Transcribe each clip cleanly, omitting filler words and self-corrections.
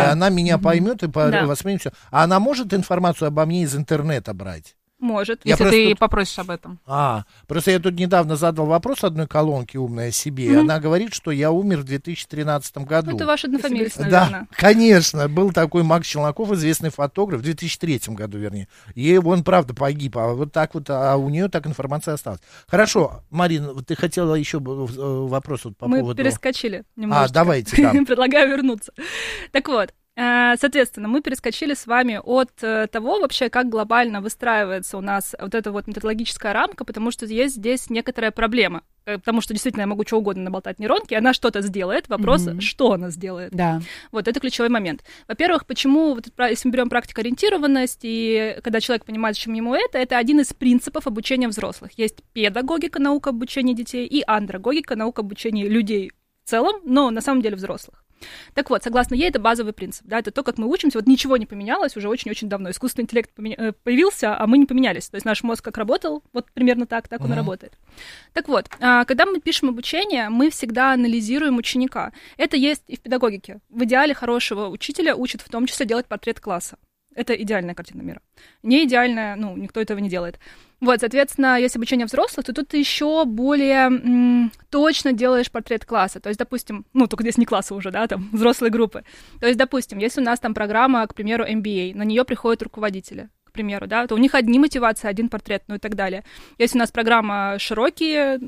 она меня поймет и воспримет все. А она может информацию обо мне из интернета брать? Может. Если ты попросишь об этом. Просто я тут недавно задал вопрос одной колонке умной о себе, и она говорит, что я умер в 2013 году. Это ваш однофамилец, наверное. Да, конечно. Был такой Макс Челноков, известный фотограф, в 2003 году, вернее. И он, правда, погиб. А вот так вот, а у нее так информация осталась. Хорошо, Марина, ты хотела еще вопрос по поводу... Мы перескочили немножечко. Давайте, да. Предлагаю вернуться. Так вот. Соответственно, мы перескочили с вами от того вообще, как глобально выстраивается у нас вот эта вот методологическая рамка, потому что есть здесь некоторая проблема. Потому что действительно я могу что угодно наболтать нейронке, она что-то сделает. Вопрос, что она сделает. Да. Вот это ключевой момент. Во-первых, почему, вот, если мы берем практикоориентированность, и когда человек понимает, зачем ему это один из принципов обучения взрослых. Есть педагогика, наука обучения детей, и андрогогика, наука обучения людей в целом, но на самом деле взрослых. Так вот, согласно ей, это базовый принцип, да, это то, как мы учимся, вот ничего не поменялось уже очень-очень давно, искусственный интеллект появился, а мы не поменялись, то есть наш мозг как работал, вот примерно так он и работает. Так вот, когда мы пишем обучение, мы всегда анализируем ученика, это есть и в педагогике, в идеале хорошего учителя учат в том числе делать портрет класса. Это идеальная картина мира. Не идеальная, никто этого не делает. Вот, соответственно, если обучение взрослых, то тут ты еще более точно делаешь портрет класса. То есть, допустим, только здесь не класса уже, да, там, взрослые группы. То есть, допустим, если у нас там программа, к примеру, MBA, на нее приходят руководители, к примеру, да, то у них одни мотивации, один портрет, и так далее. Если у нас программа широкая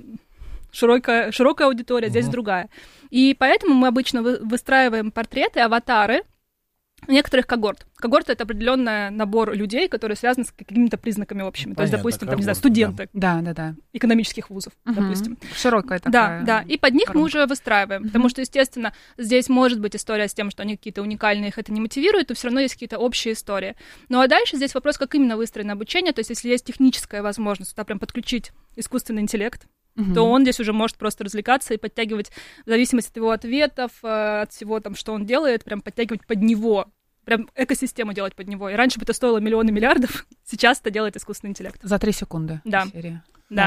аудитория, здесь другая. И поэтому мы обычно выстраиваем портреты, аватары некоторых когорт. Когорта — это определенный набор людей, которые связаны с какими-то признаками общими. То есть, допустим, там, не знаю, студенты экономических вузов, допустим. Широкая такая. Да. И под них мы уже выстраиваем. Потому что, естественно, здесь может быть история с тем, что они какие-то уникальные, их это не мотивирует, но все равно есть какие-то общие истории. Ну а дальше здесь вопрос, как именно выстроено обучение. То есть, если есть техническая возможность туда прям подключить искусственный интеллект, то он здесь уже может просто развлекаться и подтягивать, в зависимости от его ответов, от всего там, что он делает, прям подтягивать под него, прям экосистему делать под него. И раньше бы это стоило миллионы миллиардов, сейчас это делает искусственный интеллент. За 3 секунды. Да. Серия.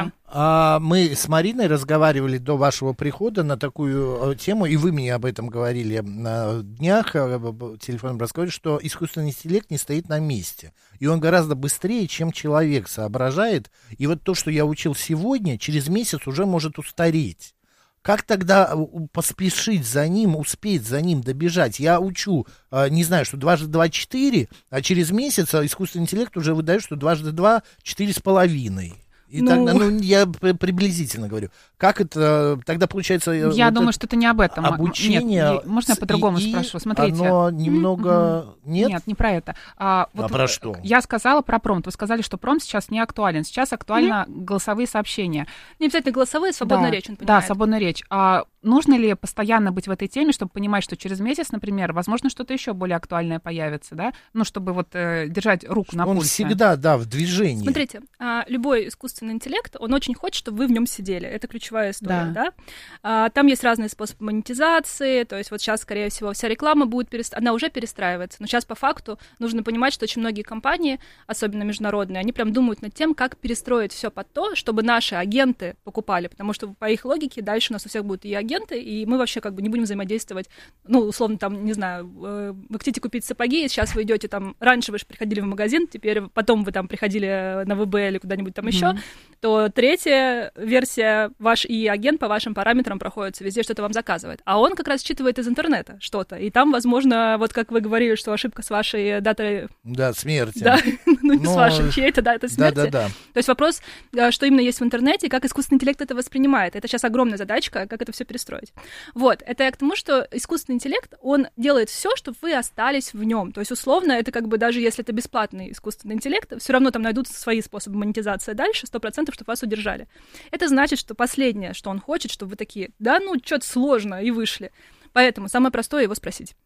Да. Мы с Мариной разговаривали до вашего прихода на такую тему, и вы мне об этом говорили на днях, в телефонном разговоре, что искусственный интеллект не стоит на месте. И он гораздо быстрее, чем человек соображает. И вот то, что я учил сегодня, через месяц уже может устареть. Как тогда поспешить за ним, успеть за ним добежать? Я учу, не знаю, что 2 × 2 = 4, а через месяц искусственный интеллект уже выдает, что 2 × 2 = 4,5. И тогда, я приблизительно говорю. Как это, тогда получается... Я думаю, что это не об этом. Обучение... Нет, можно я по-другому спрошу? Смотрите. Оно немного... Нет? Нет, не про это. Про что? Я сказала про промпт. Вы сказали, что промпт сейчас не актуален. Сейчас актуально голосовые сообщения. Не обязательно голосовые, свободная речь, он Да, понимает. свободная речь. Нужно ли постоянно быть в этой теме, чтобы понимать, что через месяц, например, возможно, что-то еще более актуальное появится, да? чтобы держать руку на пульсе. Он всегда, в движении. Смотрите, любой искусственный интеллект, он очень хочет, чтобы вы в нем сидели. Это ключевая история, да? Там есть разные способы монетизации, то есть вот сейчас, скорее всего, вся реклама будет, она уже перестраивается, но сейчас по факту нужно понимать, что очень многие компании, особенно международные, они прям думают над тем, как перестроить все под то, чтобы наши агенты покупали, потому что по их логике дальше у нас у всех будут и агенты, и мы вообще не будем взаимодействовать, условно, там, не знаю, вы хотите купить сапоги, и сейчас вы идете там, раньше вы же приходили в магазин, теперь потом вы там приходили на ВБ или куда-нибудь там еще, то третья версия, ваш и агент по вашим параметрам проходится, везде что-то вам заказывает. А он как раз считывает из интернета что-то. И там, возможно, вот как вы говорили, что ошибка с вашей датой... Да, смерти. Да, не с вашей, чьей-то датой смерти. Да. То есть вопрос, что именно есть в интернете, и как искусственный интеллект это воспринимает. Это сейчас огромная задачка, как это все перестроить. Вот, это я к тому, что искусственный интеллект, он делает все, чтобы вы остались в нем. То есть, условно, это даже если это бесплатный искусственный интеллект, все равно там найдутся свои способы монетизации дальше, 100%, чтобы вас удержали. Это значит, что последнее, что он хочет, чтобы вы такие, что-то сложно, и вышли. Поэтому самое простое его спросить.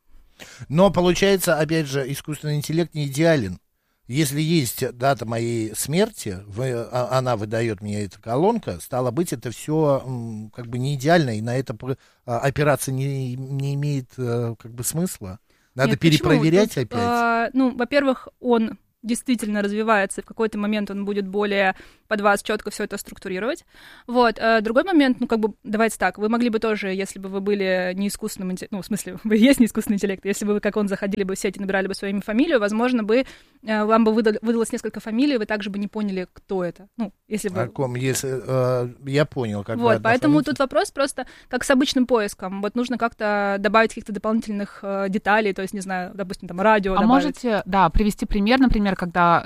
Но получается, опять же, искусственный интеллект не идеален. Если есть дата моей смерти, она выдает мне эта колонка, стало быть, это все не идеально, и на это опираться не имеет смысла. Надо перепроверять опять. Во-первых, он действительно развивается, и в какой-то момент он будет более под вас четко все это структурировать. Вот. Другой момент, давайте так, вы могли бы тоже, если бы вы были не искусственным интеллектом, в смысле, вы есть не искусственный интеллект, если бы вы, как он, заходили бы в сеть и набирали бы свое имя, фамилию, возможно, вам бы выдалось несколько фамилий, вы также бы не поняли, кто это. Если бы... Я понял, как Вот, поэтому тут вопрос просто, как с обычным поиском. Вот нужно как-то добавить каких-то дополнительных деталей, то есть, не знаю, допустим, там, радио добавить. Можете, привести пример, например, когда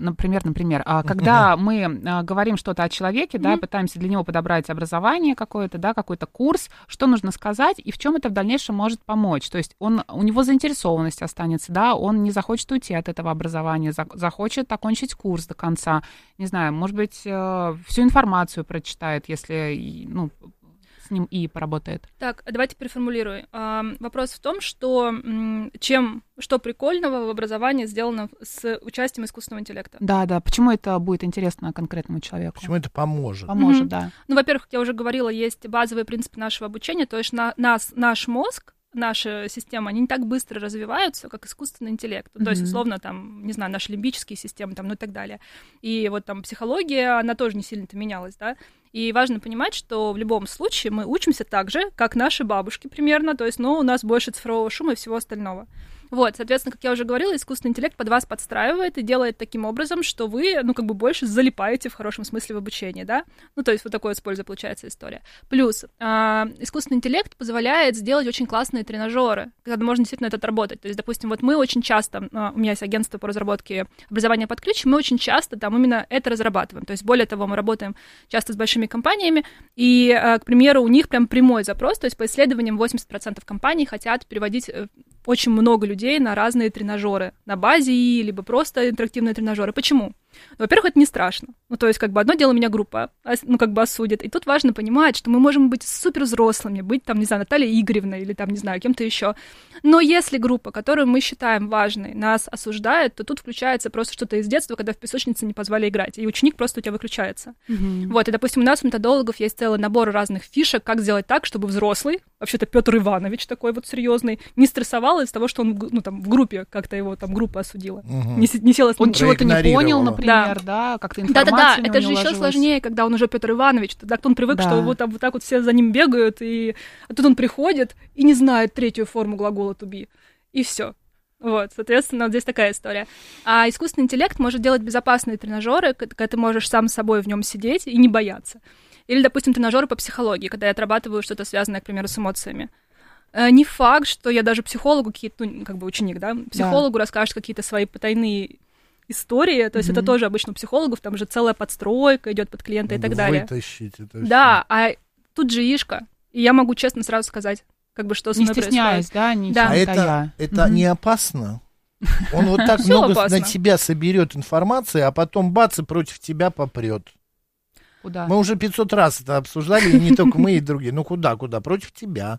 мы говорим что-то о человеке, пытаемся для него подобрать образование какое-то, какой-то курс, что нужно сказать и в чем это в дальнейшем может помочь. То есть у него заинтересованность останется, он не захочет уйти от этого образования, захочет окончить курс до конца, не знаю, может быть, всю информацию прочитает, если с ним и поработает. Так, давайте переформулирую. Вопрос в том, что прикольного в образовании сделано с участием искусственного интеллекта. Да, почему это будет интересно конкретному человеку? Почему это поможет? Поможет, да. Во-первых, как я уже говорила, есть базовые принципы нашего обучения, то есть наш мозг, наша система, они не так быстро развиваются, как искусственный интеллект. То есть, условно, там, не знаю, наши лимбические системы, там, и так далее. И вот там психология, она тоже не сильно-то менялась, И важно понимать, что в любом случае мы учимся так же, как наши бабушки примерно, то есть, у нас больше цифрового шума и всего остального. Вот, соответственно, как я уже говорила, искусственный интеллект под вас подстраивает и делает таким образом, что вы, больше залипаете в хорошем смысле в обучении, то есть вот такой вот с пользой получается история. Плюс искусственный интеллект позволяет сделать очень классные тренажеры, когда можно действительно это отработать. То есть, допустим, вот мы очень часто, у меня есть агентство по разработке образования под ключ, мы очень часто там именно это разрабатываем. То есть, более того, мы работаем часто с большими компаниями, и, к примеру, у них прям прямой запрос, то есть по исследованиям 80% компаний хотят переводить очень много людей на разные тренажеры, на базе И, либо просто интерактивные тренажеры. Почему? Во-первых, это не страшно. То есть, одно дело меня группа, осудит. И тут важно понимать, что мы можем быть супер взрослыми, быть, там, не знаю, Натальей Игоревной или, там, не знаю, кем-то еще. Но если группа, которую мы считаем важной, нас осуждает, то тут включается просто что-то из детства, когда в песочнице не позвали играть, и ученик просто у тебя выключается. Вот, и, допустим, у нас у методологов есть целый набор разных фишек, как сделать так, чтобы взрослый, вообще-то Петр Иванович такой вот серьезный, не стрессовал из-за того, что он, в группе как-то его там группа осудила. Не села с ним. Он чего-то не понял, например, как-то информация это же еще сложнее, когда он уже Петр Иванович, тогда он привык, что вот так вот все за ним бегают, а тут он приходит и не знает третью форму глагола to be, и все. Вот, соответственно, вот здесь такая история. А искусственный интеллект может делать безопасные тренажеры, когда ты можешь сам с собой в нем сидеть и не бояться. Или, допустим, тренажеры по психологии, когда я отрабатываю что-то связанное, к примеру, с эмоциями. Не факт, что я даже психологу, ученик, психологу расскажет какие-то свои потайные истории, то есть это тоже обычно у психологов, там же целая подстройка идет под клиента и так далее. Вытащить это все. Да, а тут же ишка, и я могу честно сразу сказать, что со мной происходит. Не стесняясь, ничего это не опасно? Он вот так много на тебя соберет информации, а потом бац, и против тебя попрет. Куда? Мы уже 500 раз это обсуждали, и не только мы, и другие. Куда? Против тебя.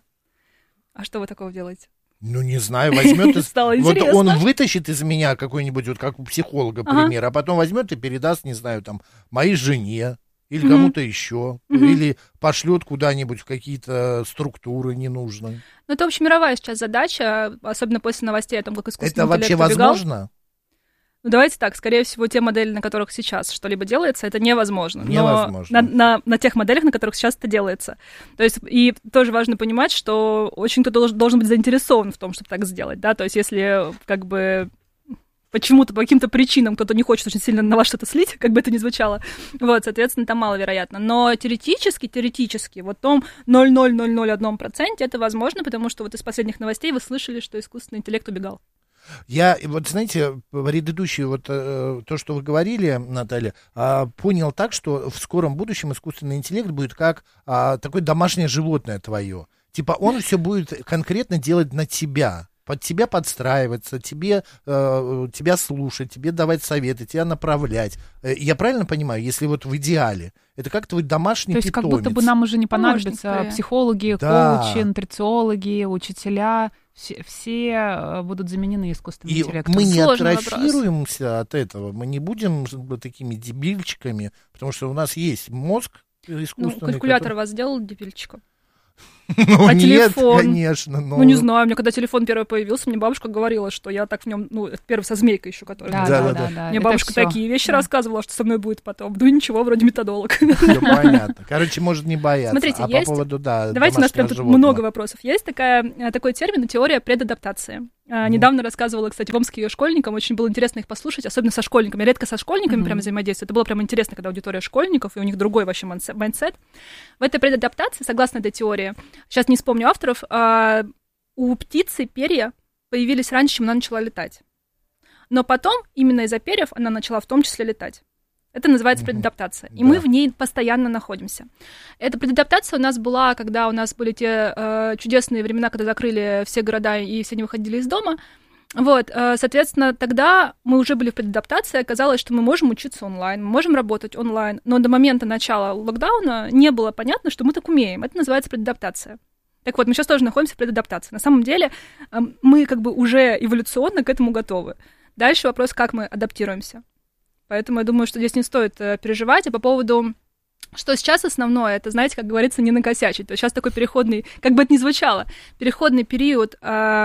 А что вы такого делаете? Не знаю, возьмет вот он вытащит из меня какой-нибудь, вот как у психолога, пример, а потом возьмет и передаст, не знаю, там, моей жене или кому-то еще, или пошлет куда-нибудь в какие-то структуры ненужные. Это общемировая сейчас задача, особенно после новостей о том, как искусственный интеллект убегал. Это вообще возможно? Давайте так, скорее всего, те модели, на которых сейчас что-либо делается, это невозможно. Невозможно. Но на тех моделях, на которых сейчас это делается. То есть, и тоже важно понимать, что очень кто-то должен быть заинтересован в том, чтобы так сделать, То есть, если почему-то, по каким-то причинам кто-то не хочет очень сильно на вас что-то слить, как бы это ни звучало, вот, соответственно, там маловероятно. Но теоретически, вот в том 0,0001% это возможно, потому что вот из последних новостей вы слышали, что искусственный интеллект убегал. Я, знаете, предыдущее то, что вы говорили, Наталья, понял так, что в скором будущем искусственный интеллект будет как такое домашнее животное твое. Типа он все будет конкретно делать на тебя, под тебя подстраиваться, тебя слушать, тебе давать советы, тебя направлять. Я правильно понимаю, если вот в идеале? Это как твой домашний питомец. То есть как будто бы нам уже не понадобятся психологи, коучи, нутрициологи, учителя. Все будут заменены искусственным интеллектом. И мы не атрофируемся от этого, мы не будем такими дебильчиками, потому что у нас есть мозг искусственный. Калькулятор вас сделал дебильчиком? Ну, А нет, телефон? конечно. Ну, не знаю, у меня когда телефон первый появился, мне бабушка говорила, что я так в нем, ну, это первый со змейкой еще, который. Да. Мне бабушка такие вещи рассказывала, что со мной будет потом. Ну, ничего, вроде методолог. Все понятно. Короче, может не бояться. Смотрите, а есть... по поводу, Давайте, у нас прям тут много вопросов. Есть такой термин, теория предадаптации. Недавно рассказывала, кстати, в Омске школьникам, очень было интересно их послушать, особенно со школьниками. Я редко со школьниками прям взаимодействую. Это было прям интересно, когда аудитория школьников, и у них другой вообще майндсет. В этой предадаптации, согласно этой теории, сейчас не вспомню авторов, у птицы перья появились раньше, чем она начала летать. Но потом, именно из-за перьев, она начала в том числе летать. Это называется предадаптация. И мы в ней постоянно находимся. Эта предадаптация у нас была, когда у нас были те чудесные времена, когда закрыли все города и все не выходили из дома. Вот, соответственно, тогда мы уже были в предадаптации, оказалось, что мы можем учиться онлайн, мы можем работать онлайн, но до момента начала локдауна не было понятно, что мы так умеем. Это называется предадаптация. Так вот, мы сейчас тоже находимся в предадаптации. На самом деле мы как бы уже эволюционно к этому готовы. Дальше вопрос, как мы адаптируемся. Поэтому я думаю, что здесь не стоит переживать. А по поводу, что сейчас основное, это, знаете, как говорится, не накосячить. То есть сейчас такой переходный, как бы это ни звучало, переходный период,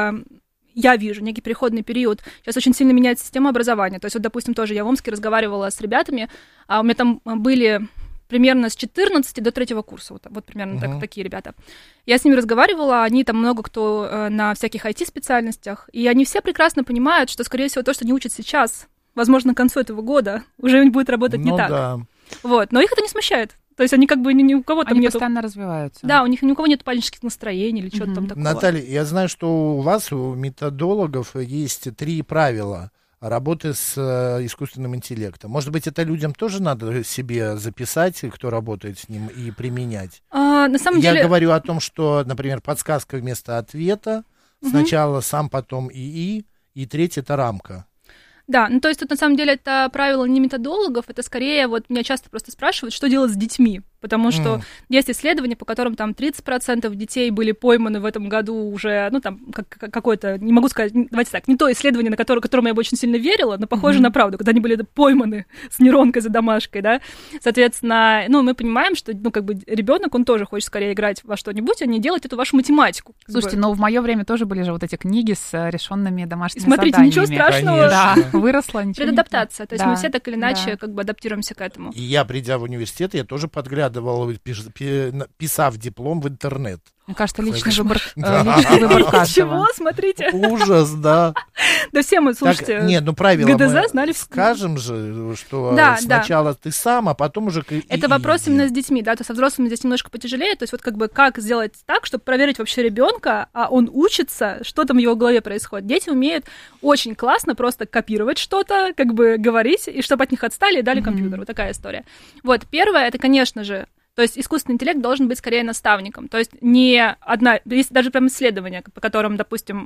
я вижу некий переходный период. Сейчас очень сильно меняется система образования. То есть вот, допустим, тоже я в Омске разговаривала с ребятами, у меня там были примерно с 14 до 3 курса, вот примерно такие ребята. Я с ними разговаривала, они там много кто на всяких IT-специальностях, и они все прекрасно понимают, что, скорее всего, то, что они учат сейчас, возможно, к концу этого года уже будет работать не так. Да. Вот. Но их это не смущает. То есть они как бы ни у кого там они нет... постоянно развиваются. Да, у них ни у кого нет панических настроений или чего-то там такого. Наталья, я знаю, что у вас, у методологов, есть 3 правила работы с искусственным интеллектом. Может быть, это людям тоже надо себе записать, кто работает с ним, и применять? На самом деле... Я говорю о том, что, например, подсказка вместо ответа, сначала сам, потом ИИ, и 3 — это рамка. Да, ну то есть тут на самом деле это правило не методологов, это скорее, вот меня часто просто спрашивают, что делать с детьми, потому что есть исследования, по которым там 30% детей были пойманы в этом году уже, ну там какое-то, не могу сказать, давайте так, не то исследование, которому я бы очень сильно верила, но похоже на правду, когда они были пойманы с нейронкой за домашкой, да, соответственно, ну мы понимаем, что, ну как бы ребенок, он тоже хочет скорее играть во что-нибудь, а не делать эту вашу математику. Слушайте, но в мое время тоже были же вот эти книги с решенными домашними Смотрите, заданиями. ничего страшного. Да, выросла, ничего. Предадаптация, то есть мы все так или иначе как бы адаптируемся к этому. И я, придя в университет, я тоже подглядывал, писав диплом в интернет. Мне кажется, личный выбор каждого. Чего? Смотрите. Ужас, да. Да все мы, слушайте, Нет, ну правила ГДЗ мы знали. скажем же, что сначала ты сам, а потом уже... Это вопрос именно с детьми, да, то со взрослыми здесь немножко потяжелее, то есть вот как бы как сделать так, чтобы проверить вообще ребенка, а он учится, что там в его голове происходит. Дети умеют очень классно просто копировать что-то, как бы говорить, и чтобы от них отстали и дали компьютер. Вот такая история. Вот, первое, это, конечно же, то есть искусственный интеллект должен быть скорее наставником. То есть не одна... Есть даже прям исследования, по которым, допустим,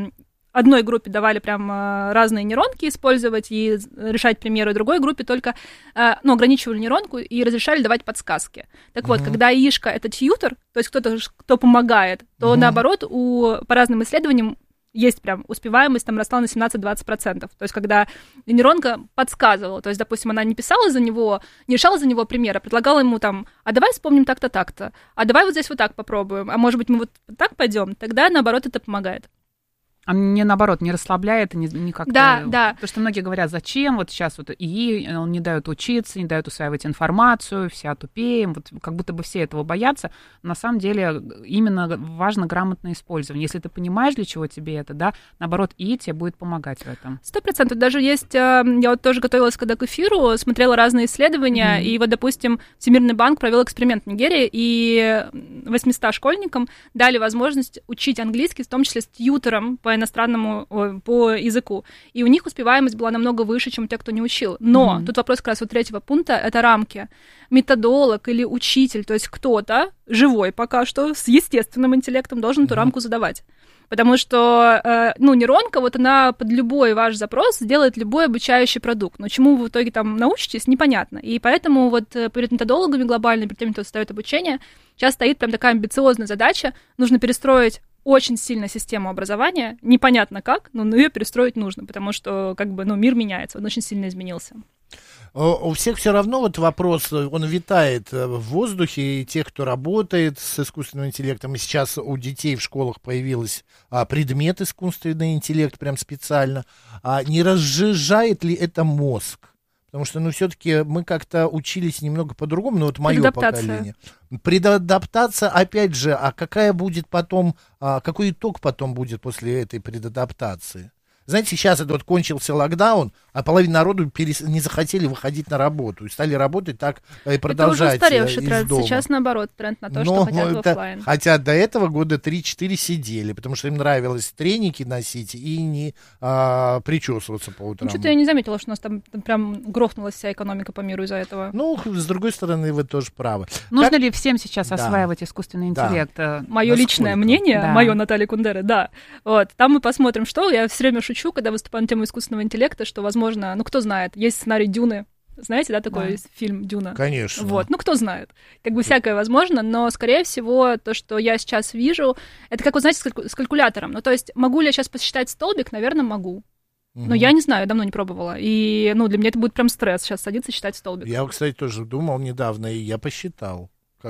одной группе давали прям разные нейронки использовать и решать примеры, другой группе только ограничивали нейронку и разрешали давать подсказки. Так вот, когда яишка — это тьютор, то есть кто-то, кто помогает, то наоборот, по разным исследованиям есть прям успеваемость, там росла на 17-20%. То есть когда нейронка подсказывала, то есть, допустим, она не писала за него, не решала за него примеры, предлагала ему там, а давай вспомним так-то, так-то, а давай вот здесь вот так попробуем, а может быть мы вот так пойдем, тогда, наоборот, это помогает. А мне, наоборот, не расслабляет, не как-то... Да. Потому что многие говорят, зачем вот сейчас вот ИИ, он не дает учиться, не дает усваивать информацию, все тупеем, вот как будто бы все этого боятся. На самом деле именно важно грамотное использование. Если ты понимаешь, для чего тебе это, да, наоборот, ИИ тебе будет помогать в этом. 100%. Даже есть... Я вот тоже готовилась когда к эфиру, смотрела разные исследования, и вот, допустим, Всемирный банк провел эксперимент в Нигерии, и 800 школьникам дали возможность учить английский, в том числе с тьютором по по языку. И у них успеваемость была намного выше, чем у тех, кто не учил. Но тут вопрос как раз вот 3-го пункта — это рамки. Методолог или учитель, то есть кто-то живой пока что, с естественным интеллектом должен эту рамку задавать. Потому что, нейронка, вот она под любой ваш запрос сделает любой обучающий продукт. Но чему вы в итоге там научитесь, непонятно. И поэтому вот перед методологами глобально, перед теми, кто ставит обучение, сейчас стоит прям такая амбициозная задача. Нужно перестроить очень сильно систему образования, непонятно как, но ее перестроить нужно, потому что как бы, мир меняется, он очень сильно изменился. У всех все равно вот вопрос, он витает в воздухе, и тех, кто работает с искусственным интеллектом, и сейчас у детей в школах появился предмет искусственный интеллект прям специально, не разжижает ли это мозг? Потому что, все-таки мы как-то учились немного по-другому, вот мое поколение. Предадаптация, опять же, какая будет потом, какой итог потом будет после этой предадаптации? Знаете, сейчас это кончился локдаун, а половина народу не захотели выходить на работу и стали работать так и продолжать. Это уже устаревший тренд. Дома. Сейчас, наоборот, тренд на то, что хотят в офлайн. Хотя до этого года 3-4 сидели, потому что им нравилось треники носить и не причесываться по утрам. Что-то я не заметила, что у нас там прям грохнулась вся экономика по миру из-за этого. С другой стороны, вы тоже правы. Нужно ли всем сейчас осваивать искусственный интеллект? Мое личное мнение, мое Наталья Кундеры, Вот, там мы посмотрим, что. Я все время шучу, когда выступаю на тему искусственного интеллекта, что, возможно, кто знает, есть сценарий «Дюны». Знаете, такой фильм «Дюна»? Конечно. Вот, кто знает. Всякое возможно, но, скорее всего, то, что я сейчас вижу, это как, вы знаете, с калькулятором. То есть, могу ли я сейчас посчитать столбик? Наверное, могу. Но я не знаю, я давно не пробовала. И, для меня это будет прям стресс сейчас садиться и считать столбик. Я, кстати, тоже думал недавно, и я посчитал. А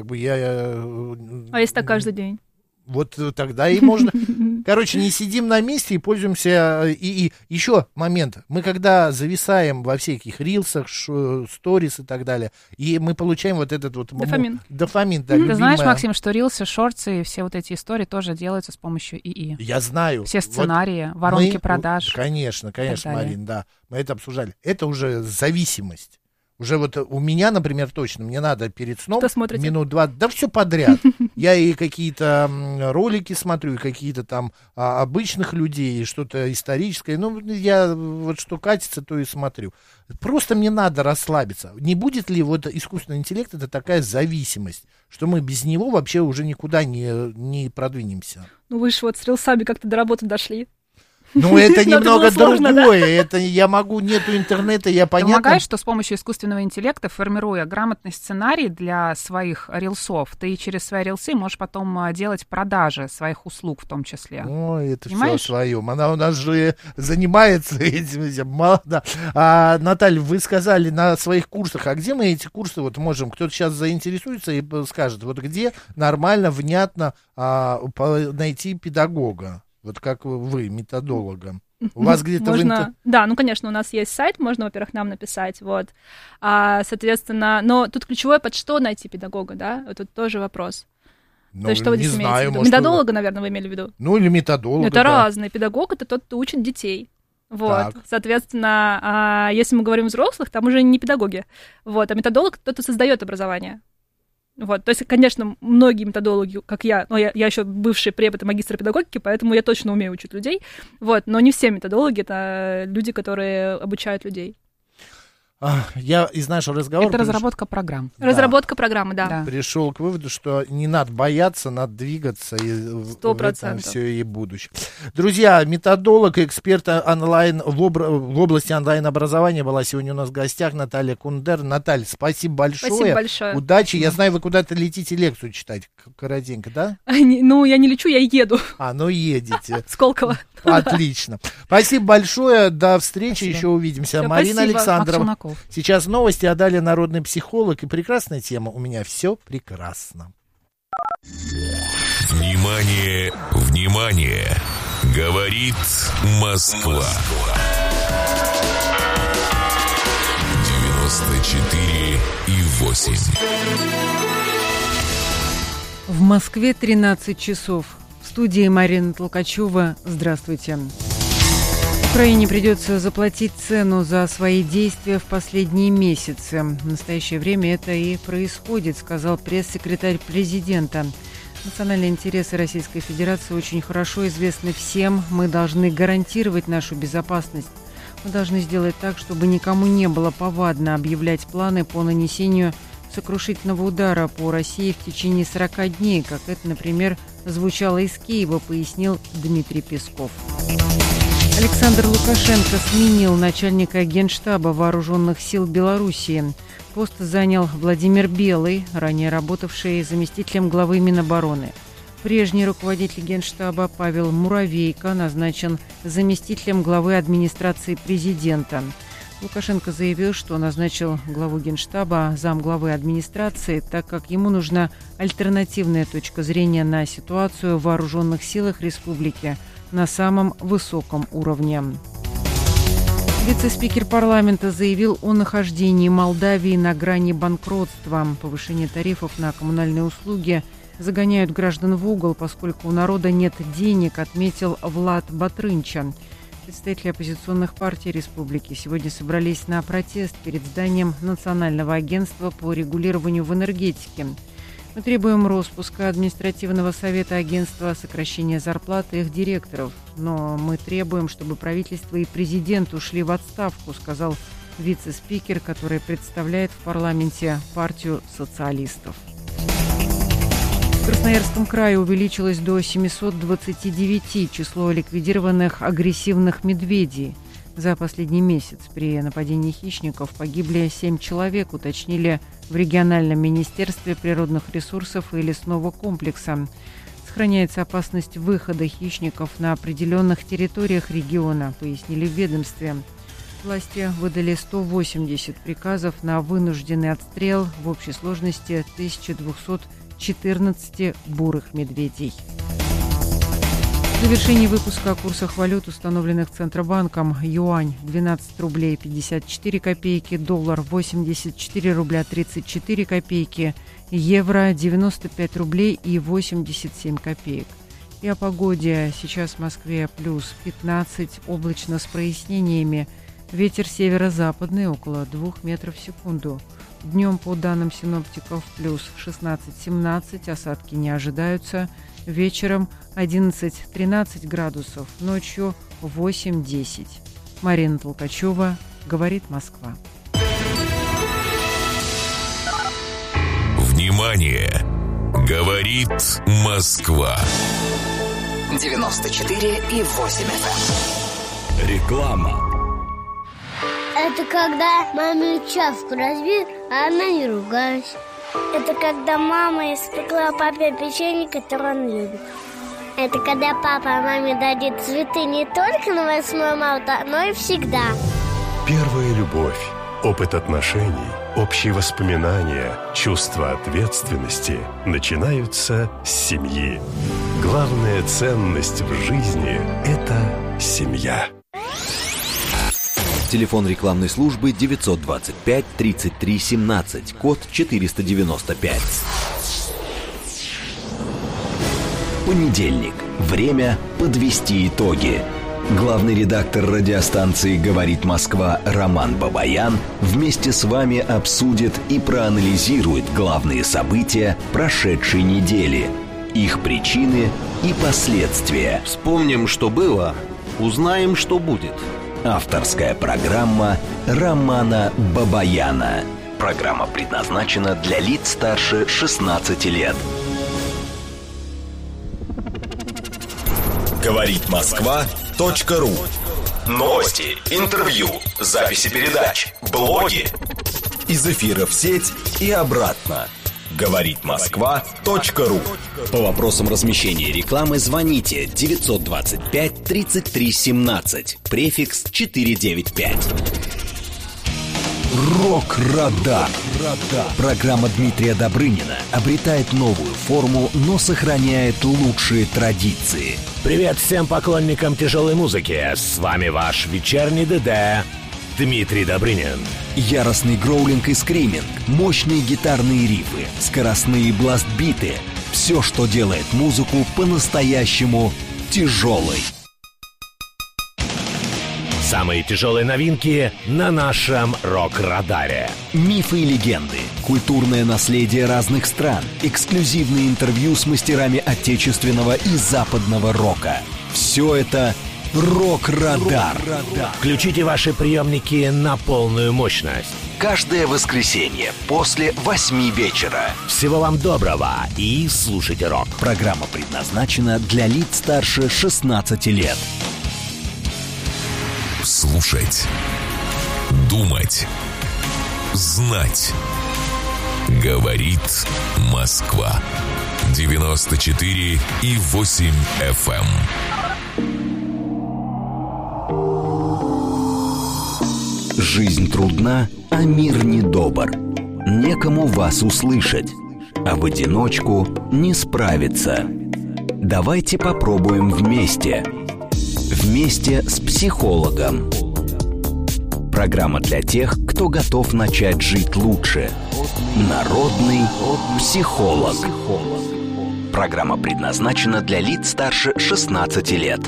если так каждый день? Вот тогда и можно. Короче, не сидим на месте и пользуемся. И еще момент. Мы когда зависаем во всяких рилсах, сторис и так далее, и мы получаем вот этот вот... Дофамин. Дофамин, да. Ты знаешь, Максим, что рилсы, шортсы и все вот эти истории тоже делаются с помощью ИИ. Я знаю. Все сценарии, воронки продаж. Конечно, Марин, да. Мы это обсуждали. Это уже зависимость. Уже вот у меня, например, точно, мне надо перед сном минут 20, да все подряд. Я и какие-то ролики смотрю, и какие-то там обычных людей, и что-то историческое. Я вот что катится, то и смотрю. Просто мне надо расслабиться. Не будет ли вот искусственный интеллект, это такая зависимость, что мы без него вообще уже никуда не продвинемся? Вы же вот с рилсами как-то до работы дошли. Это немного другое. Это нету интернета, я понятно. Помогаешь, что с помощью искусственного интеллекта, формируя грамотный сценарий для своих рилсов, ты через свои рилсы можешь потом делать продажи своих услуг в том числе. Это все о своем. Она у нас же занимается этим. Мало, да. Наталья, вы сказали на своих курсах, где мы эти курсы можем? Кто-то сейчас заинтересуется и скажет, где нормально, внятно найти педагога? Вот как вы, методолога. У вас где-то можно... Да, конечно, у нас есть сайт, можно, во-первых, нам написать, соответственно, но тут ключевое, под что найти педагога, да? Тут тоже вопрос. То есть, что вы здесь имеете в виду? Методолога, наверное, вы имели в виду? Или методолога, это разный. Педагог — это тот, кто учит детей. Соответственно, если мы говорим о взрослых, там уже не педагоги. А методолог — тот, кто создает образование. То есть, конечно, многие методологи, как я, но я еще бывший препод и магистр педагогики, поэтому я точно умею учить людей, но не все методологи — это люди, которые обучают людей. Я из нашего разговора... Это разработка программ. Разработка программы, да. Пришел к выводу, что не надо бояться, надо двигаться, и 100%. В этом все и будущее. Друзья, методолог, эксперт онлайн в области онлайн-образования была сегодня у нас в гостях Наталья Кундер. Наталья, спасибо большое. Спасибо большое. Удачи. Я знаю, вы куда-то летите лекцию читать, коротенько, да? Я не лечу, я еду. Едете. Сколково. Отлично. Спасибо большое. До встречи. Еще увидимся. Все, Марина спасибо. Александровна. Сейчас новости, а далее народный психолог. И прекрасная тема. У меня все прекрасно. Внимание, внимание! Говорит Москва. 94,8. В Москве 13 часов. В студии Марина Толкачева. Здравствуйте. Украине придется заплатить цену за свои действия в последние месяцы. В настоящее время это и происходит, сказал пресс-секретарь президента. Национальные интересы Российской Федерации очень хорошо известны всем. Мы должны гарантировать нашу безопасность. Мы должны сделать так, чтобы никому не было повадно объявлять планы по нанесению сокрушительного удара по России в течение 40 дней, как это, например, звучало из Киева, пояснил Дмитрий Песков. Александр Лукашенко сменил начальника Генштаба Вооруженных сил Белоруссии. Пост занял Владимир Белый, ранее работавший заместителем главы Минобороны. Прежний руководитель Генштаба Павел Муравейко назначен заместителем главы администрации президента. Лукашенко заявил, что назначил главу Генштаба замглавы администрации, так как ему нужна альтернативная точка зрения на ситуацию в вооруженных силах республики на самом высоком уровне. Вице-спикер парламента заявил о нахождении Молдавии на грани банкротства. Повышение тарифов на коммунальные услуги загоняют граждан в угол, поскольку у народа нет денег, отметил Влад Батрынча. Представители оппозиционных партий республики сегодня собрались на протест перед зданием Национального агентства по регулированию в энергетике. Мы требуем распуска административного совета агентства, сокращения зарплаты их директоров. Но мы требуем, чтобы правительство и президент ушли в отставку, сказал вице-спикер, который представляет в парламенте партию социалистов. В Красноярском крае увеличилось до 729 число ликвидированных агрессивных медведей. За последний месяц при нападении хищников погибли 7 человек, уточнили в региональном министерстве природных ресурсов и лесного комплекса. Сохраняется опасность выхода хищников на определенных территориях региона, пояснили в ведомстве. Власти выдали 180 приказов на вынужденный отстрел в общей сложности 1214 бурых медведей. В завершении выпуска о курсах валют, установленных Центробанком: юань 12 рублей 54 копейки, доллар 84 рубля 34 копейки, евро 95 рублей и 87 копеек. И о погоде. Сейчас в Москве плюс 15, облачно с прояснениями. Ветер северо-западный около 2 метров в секунду. Днем, по данным синоптиков, плюс 16-17, осадки не ожидаются. Вечером 11-13 градусов, ночью 8-10. Марина Толкачева, говорит Москва. Внимание! Говорит Москва. 94,8 FM. Реклама. Это когда маме чашку разбил, а она не ругалась. Это когда мама испекла папе печенье, которое он любит. Это когда папа маме дарит цветы не только на 8 марта, но и всегда. Первая любовь, опыт отношений, общие воспоминания, чувство ответственности начинаются с семьи. Главная ценность в жизни – это семья. Телефон рекламной службы 925 33 17, код 495. Понедельник. Время подвести итоги. Главный редактор радиостанции «Говорит Москва» Роман Бабаян вместе с вами обсудит и проанализирует главные события прошедшей недели, их причины и последствия. Вспомним, что было, узнаем, что будет. Авторская программа Романа Бабаяна. Программа предназначена для лиц старше 16 лет. Говорит Москва.ру. Новости, интервью, записи передач, блоги. Из эфира в сеть и обратно. Говорит Москва.ру. По вопросам размещения рекламы звоните 925 33 17, префикс 495. Рок-Радар. Программа Дмитрия Добрынина обретает новую форму, но сохраняет лучшие традиции. Привет всем поклонникам тяжелой музыки. С вами ваш вечерний ДД Дмитрий Добрынин. Яростный гроулинг и скриминг, мощные гитарные рифы, скоростные бласт-биты. Все, что делает музыку по-настоящему тяжелой. Самые тяжелые новинки на нашем Рок-Радаре. Мифы и легенды, культурное наследие разных стран, эксклюзивные интервью с мастерами отечественного и западного рока. Все это Рок-Радар. Включите ваши приемники на полную мощность. Каждое воскресенье после 8 вечера. Всего вам доброго и слушайте рок. Программа предназначена для лиц старше 16 лет. Слушать, думать, знать. Говорит Москва. 94,8 FM. Жизнь трудна, а мир недобр. Некому вас услышать, а в одиночку не справиться. Давайте попробуем вместе. Вместе с психологом. Программа для тех, кто готов начать жить лучше. Народный психолог. Программа предназначена для лиц старше 16 лет.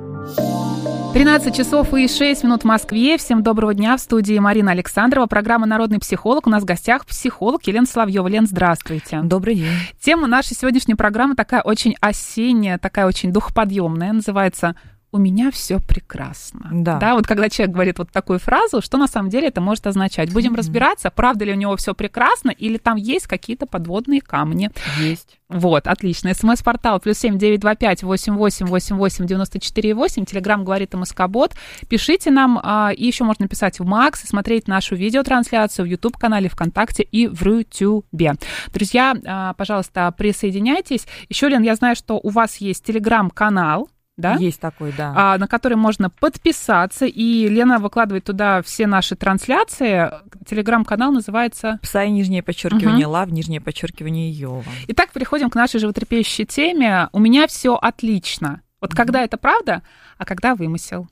13 часов и 6 минут в Москве. Всем доброго дня. В студии Марина Александрова. Программа «Народный психолог». У нас в гостях психолог Елена Соловьева. Лен, здравствуйте. Добрый день. Тема нашей сегодняшней программы такая очень осенняя, такая очень духоподъемная. Называется «У меня все прекрасно». Да, вот когда человек говорит вот такую фразу, что на самом деле это может означать? Будем разбираться, правда ли у него все прекрасно, или там есть какие-то подводные камни. Есть. Вот, отлично. СМС-портал +7 925 88 88 94 8. Телеграм говорит МСК-бот. Пишите нам, и еще можно писать в Макс, и смотреть нашу видеотрансляцию в YouTube-канале, ВКонтакте и в Рутюбе. Друзья, пожалуйста, присоединяйтесь. Еще, Лен, я знаю, что у вас есть Телеграм-канал. Да? Есть такой, да. На который можно подписаться, и Лена выкладывает туда все наши трансляции. Телеграм-канал называется Псай, нижнее подчеркивание, Лав, нижнее подчеркивание, Йова. Итак, переходим к нашей животрепещущей теме. У меня все отлично. Вот когда это правда, а когда вымысел?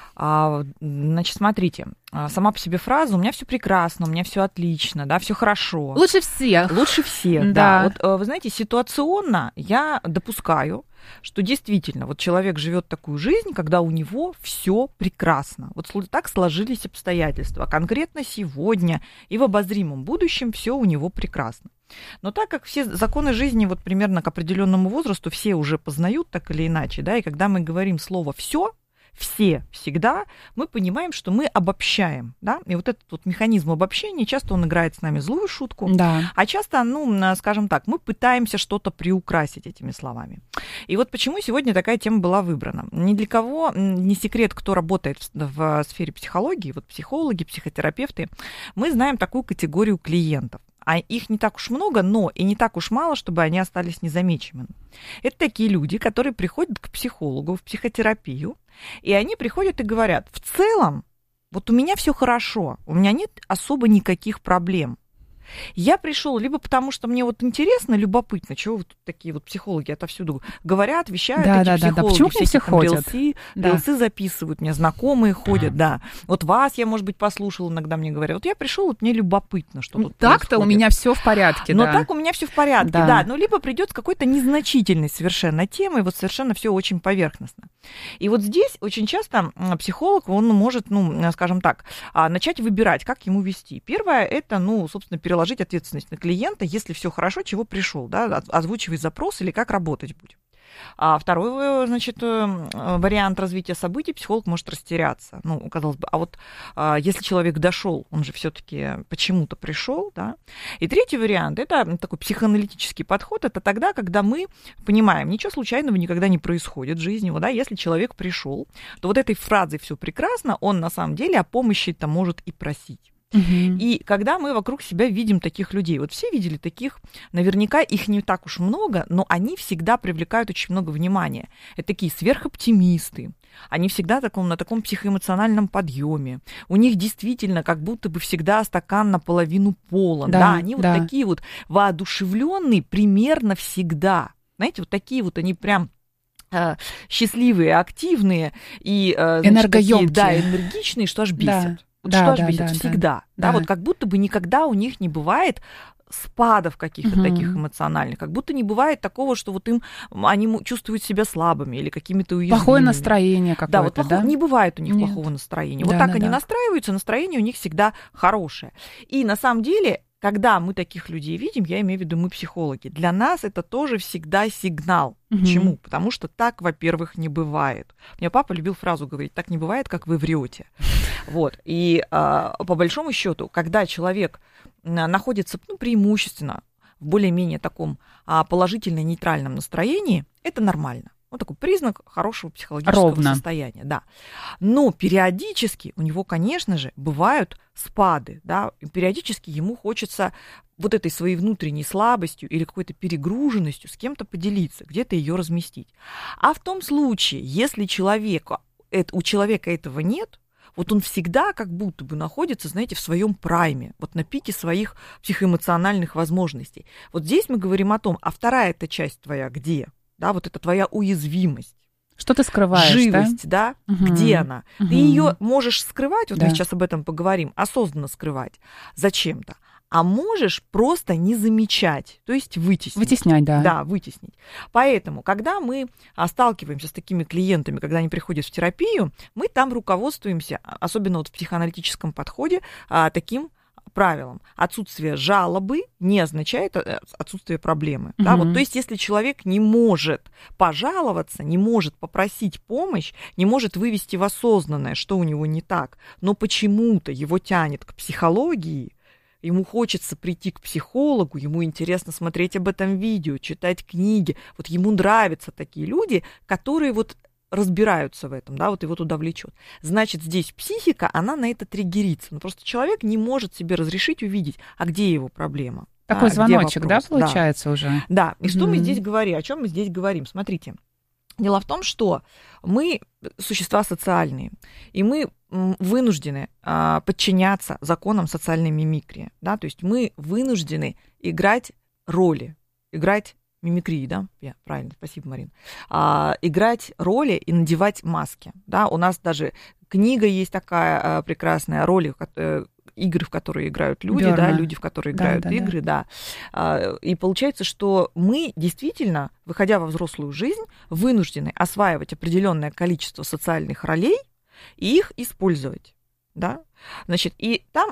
Значит, смотрите, сама по себе фраза «у меня все прекрасно, у меня все отлично, да, все хорошо». Лучше всех. Лучше всех, да. Вот, вы знаете, ситуационно я допускаю, что действительно вот человек живет такую жизнь, когда у него все прекрасно. Вот так сложились обстоятельства. Конкретно сегодня и в обозримом будущем все у него прекрасно. Но так как все законы жизни вот примерно к определенному возрасту все уже познают так или иначе, да, и когда мы говорим слово «все», все, всегда, мы понимаем, что мы обобщаем, да, и вот этот вот механизм обобщения, часто он играет с нами злую шутку, да. А часто, скажем так, мы пытаемся что-то приукрасить этими словами. И вот почему сегодня такая тема была выбрана. Ни для кого не секрет, кто работает в сфере психологии, вот психологи, психотерапевты, мы знаем такую категорию клиентов. А их не так уж много, но и не так уж мало, чтобы они остались незамеченными. Это такие люди, которые приходят к психологу в психотерапию, и они приходят и говорят: в целом, вот у меня все хорошо, у меня нет особо никаких проблем. Я пришел либо потому, что мне вот интересно, любопытно, чего вот такие вот психологи отовсюду говорят, вещают, эти психологи, почему все ходят? Рилсы записывают, у меня знакомые ходят, да. Вот вас я, может быть, послушала, иногда мне говорят, вот я пришел, вот мне любопытно, что тут так-то у меня все в порядке, но так у меня все в порядке, да. Но либо придет с какой-то незначительной совершенно темой, вот совершенно все очень поверхностно. И вот здесь очень часто психолог, он может, скажем так, начать выбирать, как ему вести. Первое, это, собственно, переложить ответственность на клиента, если все хорошо, чего пришел, да, озвучивай запрос или как работать будем. А второй, значит, вариант развития событий, психолог может растеряться. Казалось бы, а вот если человек дошел, он же все-таки почему-то пришел, да. И третий вариант, это такой психоаналитический подход, это тогда, когда мы понимаем, ничего случайного никогда не происходит в жизни, да, если человек пришел, то вот этой фразой «все прекрасно», он на самом деле о помощи-то может и просить. И когда мы вокруг себя видим таких людей, вот все видели таких, наверняка их не так уж много, но они всегда привлекают очень много внимания. Это такие сверхоптимисты, они всегда на таком психоэмоциональном подъеме. У них действительно как будто бы всегда стакан наполовину полон. Да, они вот такие вот воодушевленные примерно всегда. Знаете, вот такие вот они прям счастливые, активные и энергоемкие, такие, энергичные, что аж бесит. Бесит всегда. Да, вот как будто бы никогда у них не бывает спадов каких-то таких эмоциональных, как будто не бывает такого, что вот они чувствуют себя слабыми или какими-то уязвимыми. Плохое настроение какое-то, да? Не бывает у них плохого настроения. Вот так они настраиваются, настроение у них всегда хорошее. И на самом деле, когда мы таких людей видим, я имею в виду мы психологи, для нас это тоже всегда сигнал. Почему? Потому что так, во-первых, не бывает. У меня папа любил фразу говорить: так не бывает, как вы врете. Вот. И по большому счету, когда человек находится преимущественно в более-менее таком положительно-нейтральном настроении, это нормально. Вот такой признак хорошего психологического состояния, да. Но периодически у него, конечно же, бывают спады, да, и периодически ему хочется вот этой своей внутренней слабостью или какой-то перегруженностью с кем-то поделиться, где-то ее разместить. А в том случае, если у человека этого нет, вот он всегда как будто бы находится, знаете, в своем прайме, вот на пике своих психоэмоциональных возможностей. Вот здесь мы говорим о том, а вторая эта часть твоя где? Да, вот это твоя уязвимость. Что ты скрываешь, живость, да? Где она? Ты ее можешь скрывать, вот да. мы сейчас об этом поговорим, осознанно скрывать зачем-то, а можешь просто не замечать, то есть вытеснить. Вытеснять, да. Да, вытеснить. Поэтому, когда мы сталкиваемся с такими клиентами, когда они приходят в терапию, мы там руководствуемся, особенно вот в психоаналитическом подходе, таким правилом. Отсутствие жалобы не означает отсутствие проблемы. Да? Вот, то есть, если человек не может пожаловаться, не может попросить помощь, не может вывести в осознанное, что у него не так, но почему-то его тянет к психологии, ему хочется прийти к психологу, ему интересно смотреть об этом видео, читать книги. Вот ему нравятся такие люди, которые вот разбираются в этом, да, вот его туда влечет. Значит, здесь психика, она на это триггерится. Но просто человек не может себе разрешить увидеть, а где его проблема. Такой звоночек, да, получается уже? Да, и что мы здесь говорим, о чем мы здесь говорим? Смотрите, дело в том, что мы существа социальные, и мы вынуждены подчиняться законам социальной мимикрии, да, то есть мы вынуждены играть роли, играть мимикрии, да, правильно, спасибо, Марин, играть роли и надевать маски, да, у нас даже книга есть такая прекрасная, роли, игры, в которые играют люди, да, люди, в которые играют игры, да. И получается, что мы действительно, выходя во взрослую жизнь, вынуждены осваивать определенное количество социальных ролей и их использовать. Да? Значит, и там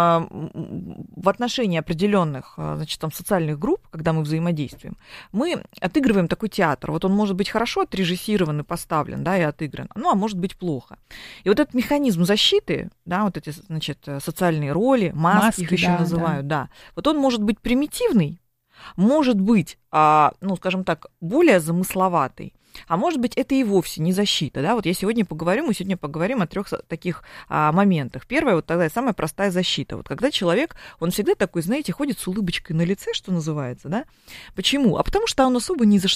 в отношении определенных, значит, там, социальных групп, когда мы взаимодействуем, мы отыгрываем такой театр. Вот он может быть хорошо отрежиссирован и поставлен, да, и отыгран, ну, а может быть плохо. И вот этот механизм защиты, да, вот эти, значит, социальные роли, маски их еще называют, да, вот он может быть примитивный, может быть, ну, скажем так, более замысловатый, а может быть, это и вовсе не защита, да, вот мы сегодня поговорим о 3 таких моментах. Первое, вот тогда самая простая защита, вот когда человек, он всегда такой, знаете, ходит с улыбочкой на лице, что называется, да, почему? А потому что он особо не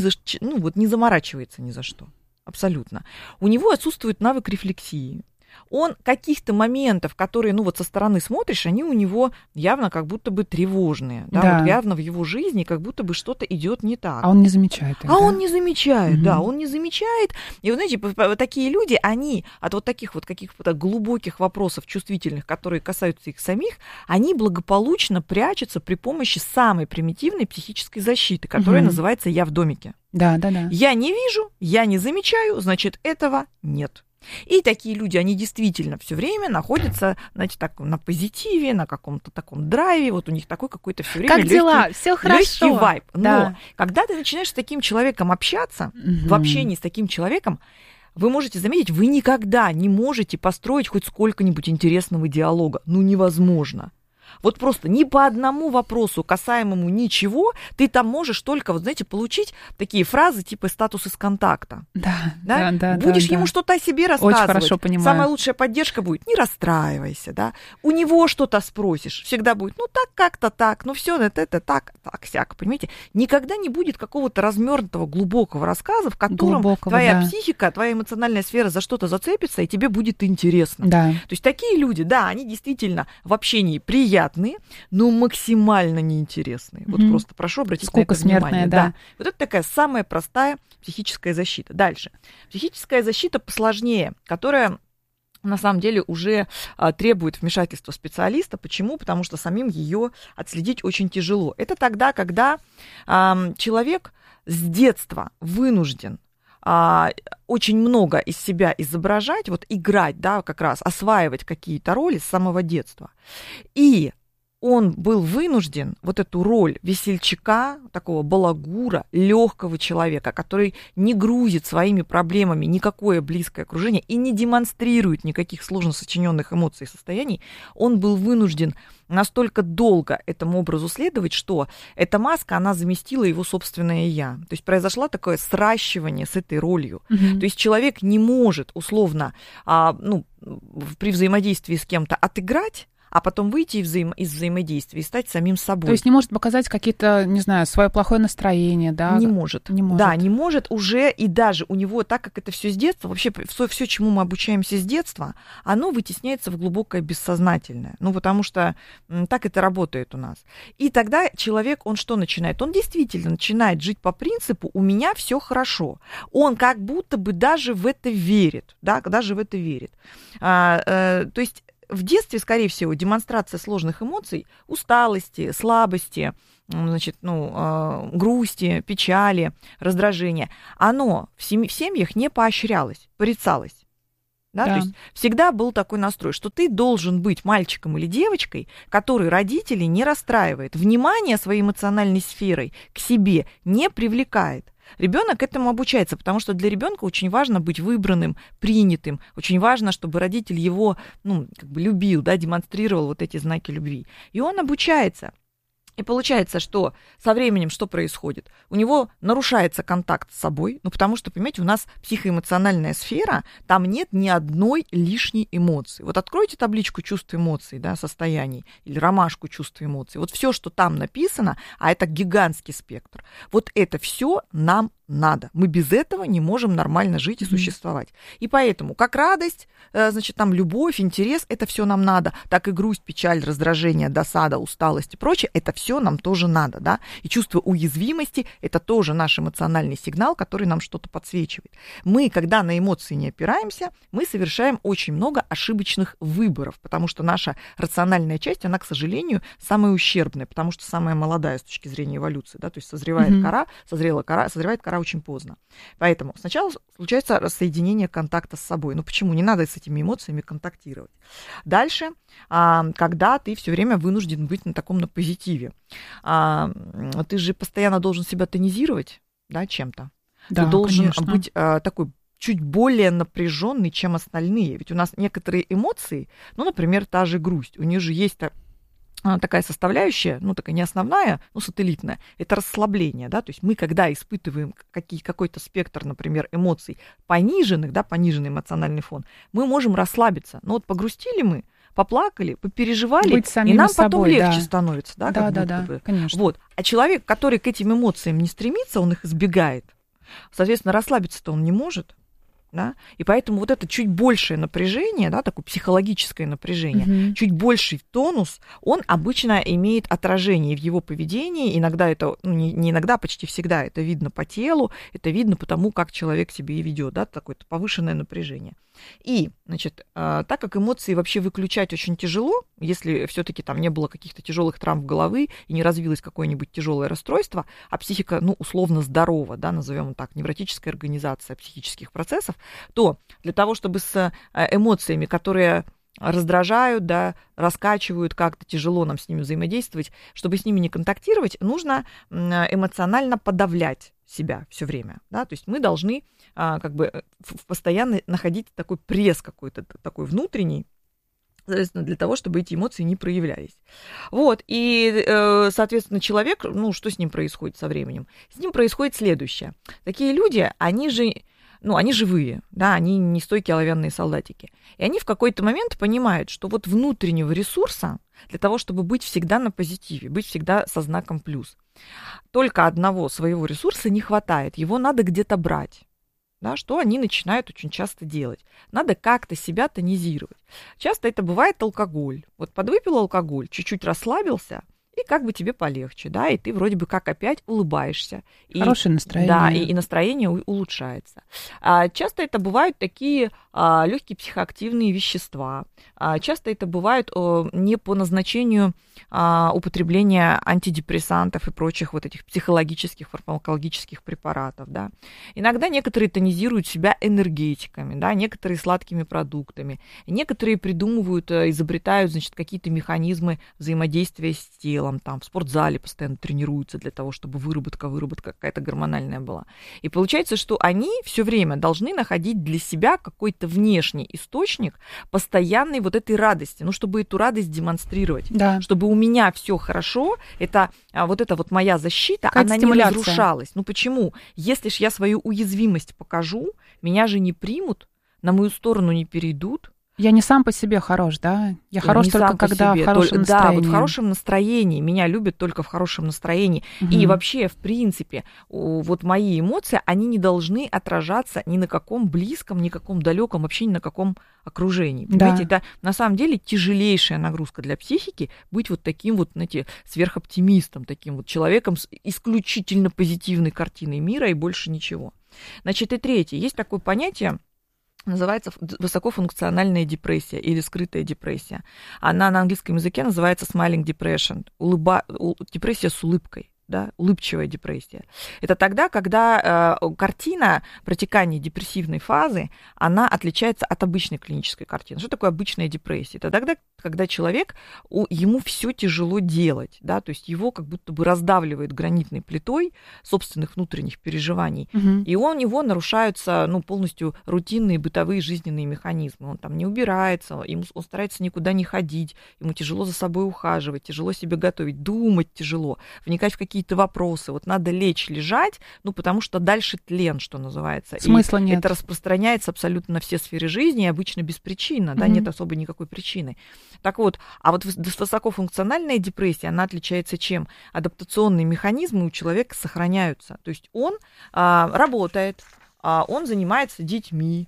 заморачивается ни за что, абсолютно. У него отсутствует навык рефлексии. Он каких-то моментов, которые, ну вот со стороны смотришь, они у него явно как будто бы тревожные, да, вот явно в его жизни как будто бы что-то идет не так. А он не замечает их, он не замечает, да, он не замечает. И вы знаете, такие люди, они от вот таких вот каких-то глубоких вопросов чувствительных, которые касаются их самих, они благополучно прячутся при помощи самой примитивной психической защиты, которая называется «я в домике». Да. Я не вижу, я не замечаю, значит, этого нет. И такие люди, они действительно все время находятся, знаете, так, на позитиве, на каком-то таком драйве, вот у них такой какой-то все время как дела? Все хорошо. Легкий вайб. Но когда ты начинаешь с таким человеком общаться, в общении с таким человеком, вы можете заметить, вы никогда не можете построить хоть сколько-нибудь интересного диалога. Ну, невозможно. Вот просто ни по одному вопросу, касаемому ничего, ты там можешь только, вот знаете, получить такие фразы типа «статус из контакта». Да. Будешь ему что-то о себе рассказывать. Очень хорошо понимаю. Самая лучшая поддержка будет «не расстраивайся», да. У него что-то спросишь, всегда будет «ну так, как-то так, ну все это так, сяк», понимаете. Никогда не будет какого-то размёрнутого глубокого рассказа, в котором твоя психика, твоя эмоциональная сфера за что-то зацепится, и тебе будет интересно. Да. То есть такие люди, да, они действительно в общении приятные, но максимально неинтересные. Вот просто прошу обратить на это внимание. Да. Вот это такая самая простая психическая защита. Дальше. Психическая защита посложнее, которая на самом деле уже требует вмешательства специалиста. Почему? Потому что самим ее отследить очень тяжело. Это тогда, когда человек с детства вынужден очень много из себя изображать, вот играть, да, как раз осваивать какие-то роли с самого детства. И он был вынужден вот эту роль весельчака, такого балагура, легкого человека, который не грузит своими проблемами никакое близкое окружение и не демонстрирует никаких сложно сочиненных эмоций и состояний, он был вынужден настолько долго этому образу следовать, что эта маска, она заместила его собственное «я». То есть произошло такое сращивание с этой ролью. То есть человек не может условно при взаимодействии с кем-то отыграть, а потом выйти из взаимодействия и стать самим собой. То есть не может показать какие-то, не знаю, свое плохое настроение, да? Не может. Да, не может уже, и даже у него, так как это все с детства, вообще все, чему мы обучаемся с детства, оно вытесняется в глубокое бессознательное. Ну, потому что так это работает у нас. И тогда человек, он что начинает? Он действительно начинает жить по принципу «у меня все хорошо». Он как будто бы даже в это верит, да, даже в это верит. То есть в детстве, скорее всего, демонстрация сложных эмоций, усталости, слабости, значит, грусти, печали, раздражения, оно в семьях не поощрялось, порицалось. Да? То есть всегда был такой настрой, что ты должен быть мальчиком или девочкой, который родителей не расстраивает, внимание своей эмоциональной сферой к себе не привлекает. Ребенок этому обучается, потому что для ребенка очень важно быть выбранным, принятым. Очень важно, чтобы родитель его, любил, да, демонстрировал вот эти знаки любви. И он обучается. И получается, что со временем что происходит? У него нарушается контакт с собой, потому что, понимаете, у нас психоэмоциональная сфера, там нет ни одной лишней эмоции. Вот откройте табличку чувств, эмоций, да, состояний, или ромашку чувств, эмоций. Вот все, что там написано, а это гигантский спектр, вот это все нам надо. Мы без этого не можем нормально жить и существовать. И поэтому, как радость, значит, там любовь, интерес, это все нам надо. Так и грусть, печаль, раздражение, досада, усталость и прочее, это все нам тоже надо, да. И чувство уязвимости, это тоже наш эмоциональный сигнал, который нам что-то подсвечивает. Мы, когда на эмоции не опираемся, мы совершаем очень много ошибочных выборов, потому что наша рациональная часть, она, к сожалению, самая ущербная, потому что самая молодая с точки зрения эволюции, да, то есть созревает кора, созревает кора очень поздно. Поэтому сначала случается рассоединение контакта с собой. Ну почему? Не надо с этими эмоциями контактировать. Дальше, когда ты все время вынужден быть на позитиве, ты же постоянно должен себя тонизировать, да, чем-то. Да, ты должен конечно. быть такой чуть более напряженный, чем остальные. Ведь у нас некоторые эмоции, например, та же грусть, у нее же есть такая составляющая, такая не основная, сателлитная, это расслабление, да, то есть мы, когда испытываем какой-то спектр, например, эмоций пониженных, да, пониженный эмоциональный фон, мы можем расслабиться, но вот погрустили мы, поплакали, попереживали, и нам потом легче становится, да, да, конечно. Вот. А человек, который к этим эмоциям не стремится, он их избегает, соответственно, расслабиться-то он не может. Да? И поэтому вот это чуть большее напряжение, да, такое психологическое напряжение, чуть больший тонус, он обычно имеет отражение в его поведении. Иногда это, не иногда, почти всегда это видно по телу, это видно по тому, как человек себя и ведет, да, такое-то повышенное напряжение. И, значит, так как эмоции вообще выключать очень тяжело, если все-таки там не было каких-то тяжелых травм головы и не развилось какое-нибудь тяжелое расстройство, а психика, условно здорова, да, назовем так, невротическая организация психических процессов, то для того, чтобы с эмоциями, которые раздражают, да, раскачивают, как-то тяжело нам с ними взаимодействовать, чтобы с ними не контактировать, нужно эмоционально подавлять себя все время, да, то есть мы должны постоянно находить такой пресс какой-то, такой внутренний, соответственно, для того, чтобы эти эмоции не проявлялись. Вот, и, соответственно, человек, что с ним происходит со временем? С ним происходит следующее. Такие люди, они живые, да, они не стойкие оловянные солдатики. И они в какой-то момент понимают, что вот внутреннего ресурса для того, чтобы быть всегда на позитиве, быть всегда со знаком плюс, только одного своего ресурса не хватает, его надо где-то брать. Да, что они начинают очень часто делать. Надо как-то себя тонизировать. Часто это бывает алкоголь. Вот подвыпил алкоголь, чуть-чуть расслабился, и как бы тебе полегче, да, и ты вроде бы как опять улыбаешься. Хорошее настроение. Да, и настроение улучшается. Часто это бывают такие легкие психоактивные вещества. Часто это бывают не по назначению употребления антидепрессантов и прочих вот этих психологических, фармакологических препаратов, да. Иногда некоторые тонизируют себя энергетиками, да, некоторые сладкими продуктами, некоторые придумывают, изобретают, значит, какие-то механизмы взаимодействия с телом, там, в спортзале постоянно тренируются для того, чтобы выработка какая-то гормональная была. И получается, что они все время должны находить для себя какой-то внешний источник постоянной вот этой радости, чтобы эту радость демонстрировать, да. Чтобы у меня все хорошо, это вот моя защита, она не разрушалась. Почему? Если ж я свою уязвимость покажу, меня же не примут, на мою сторону не перейдут, Я не сам по себе хорош, да? Я хорош только когда в хорошем настроении. Да, вот в хорошем настроении. Меня любят только в хорошем настроении. И вообще, в принципе, вот мои эмоции, они не должны отражаться ни на каком близком, ни на каком далеком, вообще ни на каком окружении. Понимаете, это на самом деле тяжелейшая нагрузка для психики быть вот таким вот, знаете, сверхоптимистом, таким вот человеком с исключительно позитивной картиной мира и больше ничего. Значит, и третье. Есть такое понятие, называется высокофункциональная депрессия или скрытая депрессия. Она на английском языке называется smiling depression, депрессия с улыбкой. Да, улыбчивая депрессия. Это тогда, когда картина протекания депрессивной фазы, она отличается от обычной клинической картины. Что такое обычная депрессия? Это тогда, когда человек, ему все тяжело делать, да, то есть его как будто бы раздавливает гранитной плитой собственных внутренних переживаний, и у него нарушаются полностью рутинные бытовые жизненные механизмы. Он там не убирается, он старается никуда не ходить, ему тяжело за собой ухаживать, тяжело себе готовить, думать тяжело, вникать в какие-то вопросы. Вот надо лечь, лежать, потому что дальше тлен, что называется. Смысла нет. Это распространяется абсолютно на все сферы жизни, и обычно беспричинно, да, нет особо никакой причины. Так вот, а вот высокофункциональная депрессия, она отличается чем? Адаптационные механизмы у человека сохраняются. То есть он работает, он занимается детьми,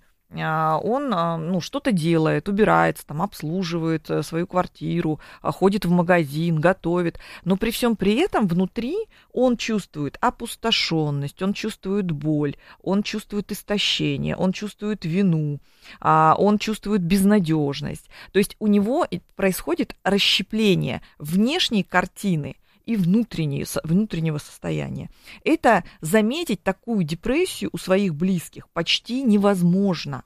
он что-то делает, убирается, там, обслуживает свою квартиру, ходит в магазин, готовит. Но при всем при этом внутри он чувствует опустошенность, он чувствует боль, он чувствует истощение, он чувствует вину, он чувствует безнадежность. То есть у него происходит расщепление внешней картины и внутреннего состояния. Это заметить такую депрессию у своих близких почти невозможно,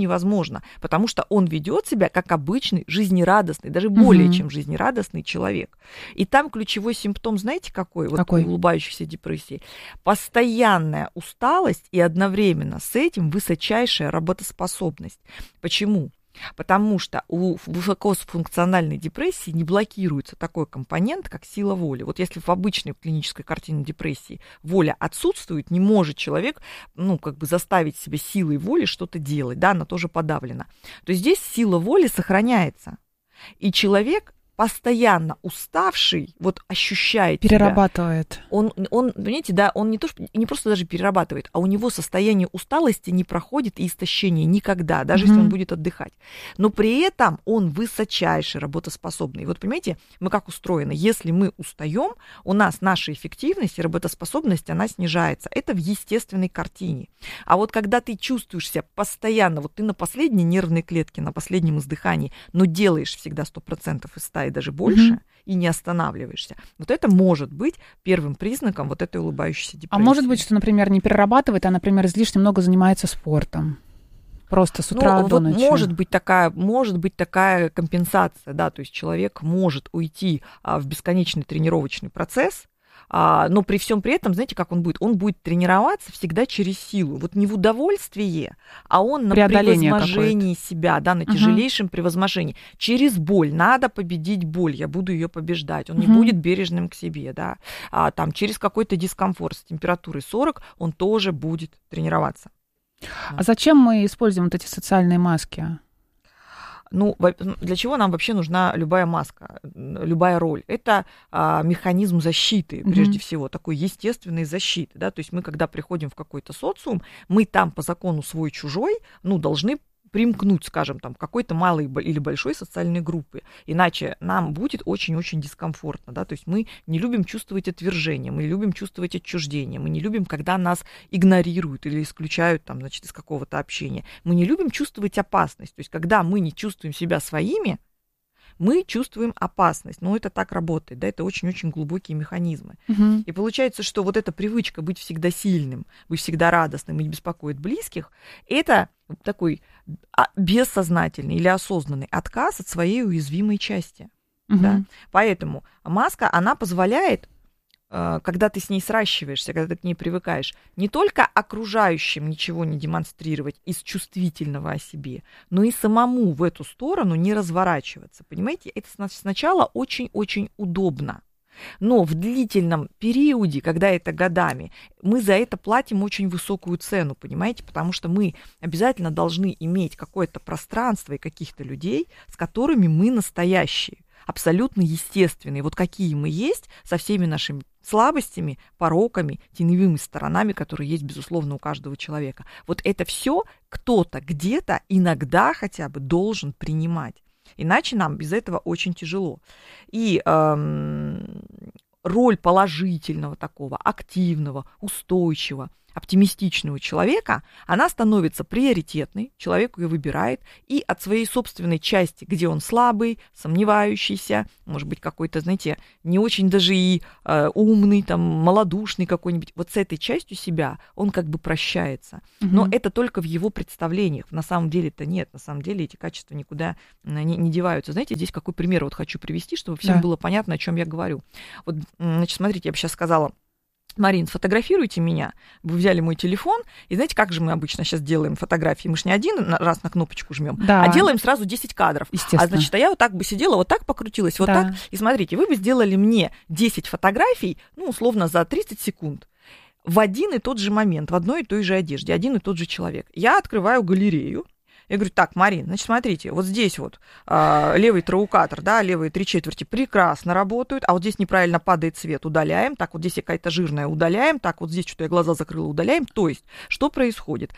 потому что он ведет себя как обычный, жизнерадостный, даже более чем жизнерадостный человек. И там ключевой симптом, знаете, какой? Вот улыбающейся депрессии. Постоянная усталость и одновременно с этим высочайшая работоспособность. Почему? Потому что у высокофункциональной депрессии не блокируется такой компонент, как сила воли. Вот если в обычной клинической картине депрессии воля отсутствует, не может человек, заставить себя силой воли что-то делать, да, она тоже подавлена, то здесь сила воли сохраняется. И человек, постоянно уставший, ощущает перерабатывает. Он, понимаете, да, он не просто даже перерабатывает, а у него состояние усталости не проходит и истощения никогда, даже если он будет отдыхать. Но при этом он высочайший работоспособный. И вот понимаете, мы как устроены? Если мы устаем, у нас наша эффективность и работоспособность, она снижается. Это в естественной картине. А вот когда ты чувствуешь себя постоянно, ты на последней нервной клетке, на последнем издыхании, но делаешь всегда 100% из 100 и даже больше, и не останавливаешься. Вот это может быть первым признаком вот этой улыбающейся депрессии. А может быть, что, например, не перерабатывает, а, например, излишне много занимается спортом? Просто с утра до ночи. Может быть такая компенсация, да, то есть человек может уйти в бесконечный тренировочный процесс, но при всем при этом, знаете, как он будет? Он будет тренироваться всегда через силу. Вот не в удовольствие, а он на превозможении себя, да, на тяжелейшем превозможении. Через боль. Надо победить боль. Я буду ее побеждать. Он не будет бережным к себе, да. Через какой-то дискомфорт с температурой 40 он тоже будет тренироваться. А зачем мы используем вот эти социальные маски? Для чего нам вообще нужна любая маска, любая роль? Это механизм защиты, прежде всего, такой естественной защиты. Да? То есть мы, когда приходим в какой-то социум, мы там по закону свой-чужой, должны примкнуть, скажем, к какой-то малой или большой социальной группе. Иначе нам будет очень-очень дискомфортно. Да? То есть мы не любим чувствовать отвержение, мы любим чувствовать отчуждение, мы не любим, когда нас игнорируют или исключают из какого-то общения. Мы не любим чувствовать опасность. То есть когда мы не чувствуем себя своими, мы чувствуем опасность. Это так работает, да, это очень-очень глубокие механизмы. И получается, что вот эта привычка быть всегда сильным, быть всегда радостным и не беспокоить близких, это такой бессознательный или осознанный отказ от своей уязвимой части. Да? Поэтому маска, она позволяет, когда ты с ней сращиваешься, когда ты к ней привыкаешь, не только окружающим ничего не демонстрировать из чувствительного о себе, но и самому в эту сторону не разворачиваться. Понимаете, это сначала очень-очень удобно. Но в длительном периоде, когда это годами, мы за это платим очень высокую цену, понимаете? Потому что мы обязательно должны иметь какое-то пространство и каких-то людей, с которыми мы настоящие, абсолютно естественные. Вот какие мы есть, со всеми нашими слабостями, пороками, теневыми сторонами, которые есть, безусловно, у каждого человека. Вот это все кто-то где-то иногда хотя бы должен принимать. Иначе нам без этого очень тяжело. И роль положительного такого, активного, устойчивого, оптимистичного человека, она становится приоритетной, человек ее выбирает, и от своей собственной части, где он слабый, сомневающийся, может быть, какой-то, знаете, не очень даже и умный, там, малодушный какой-нибудь, вот с этой частью себя он как бы прощается. Но это только в его представлениях. На самом деле-то нет, на самом деле эти качества никуда не деваются. Знаете, здесь какой пример вот хочу привести, чтобы всем было понятно, о чем я говорю. Вот, значит, смотрите, я бы сейчас сказала: Марин, сфотографируйте меня. Вы взяли мой телефон, и знаете, как же мы обычно сейчас делаем фотографии? Мы же не один раз на кнопочку жмем, а делаем сразу 10 кадров. А значит, я вот так бы сидела, вот так покрутилась, вот так. И смотрите, вы бы сделали мне 10 фотографий, ну, условно, за 30 секунд. В один и тот же момент, в одной и той же одежде, один и тот же человек. Я открываю галерею. Я говорю: так, Марин, значит, смотрите, вот здесь вот левый траукатор, да, левые 3/4 прекрасно работают, а вот здесь неправильно падает цвет, удаляем, так, вот здесь какая-то жирная, удаляем, так, вот здесь что-то я глаза закрыла, удаляем. То есть, что происходит?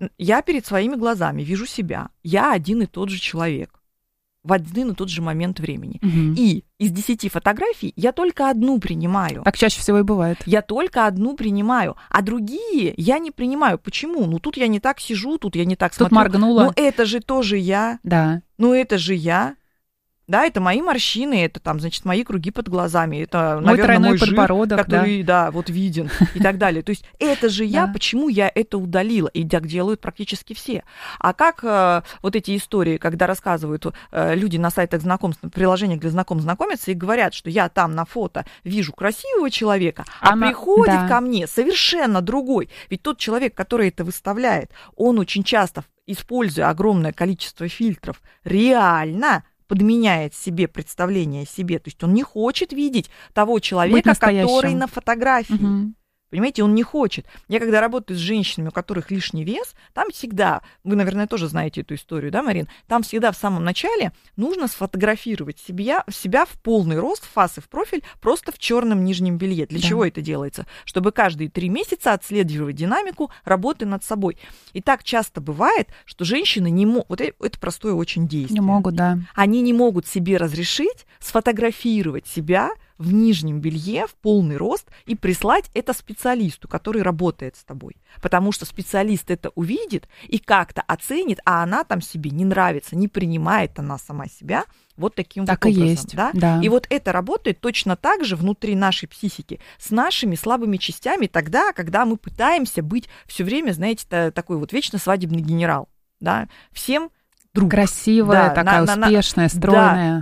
Я перед своими глазами вижу себя, я один и тот же человек в один и тот же момент времени. И из 10 фотографий я только одну принимаю. Так чаще всего и бывает. Я только одну принимаю, а другие я не принимаю. Почему? Ну, тут я не так сижу, тут я не так смотрю. Тут моргнула. Ну, это же тоже я. Да. Ну, это же я. Да, это мои морщины, это там, значит, мои круги под глазами, это, наверное, мой жир, который, да, вот виден и так далее. То есть это же я, почему я это удалила? И так делают практически все. А как вот эти истории, когда рассказывают люди на сайтах знакомств, на приложениях для знакомств знакомятся и говорят, что я там на фото вижу красивого человека, а приходит ко мне совершенно другой. Ведь тот человек, который это выставляет, он очень часто, используя огромное количество фильтров, реально подменяет себе представление о себе. То есть он не хочет видеть того человека, который на фотографии. Понимаете, он не хочет. Я когда работаю с женщинами, у которых лишний вес, там всегда, вы, наверное, тоже знаете эту историю, да, Марин? Там всегда в самом начале нужно сфотографировать себя в полный рост, в фас и в профиль, просто в черном нижнем белье. Для чего это делается? Чтобы каждые 3 месяца отслеживать динамику работы над собой. И так часто бывает, что женщины не могут, вот это простое очень действие. Не могут, да. Они не могут себе разрешить сфотографировать себя в нижнем белье, в полный рост, и прислать это специалисту, который работает с тобой. Потому что специалист это увидит и как-то оценит, а она там себе не нравится, не принимает она сама себя вот таким так вот образом. И есть, да? И вот это работает точно так же внутри нашей психики, с нашими слабыми частями тогда, когда мы пытаемся быть все время, знаете, такой вот вечно свадебный генерал. Да? Всем друг. Красивая, такая успешная, стройная. Да,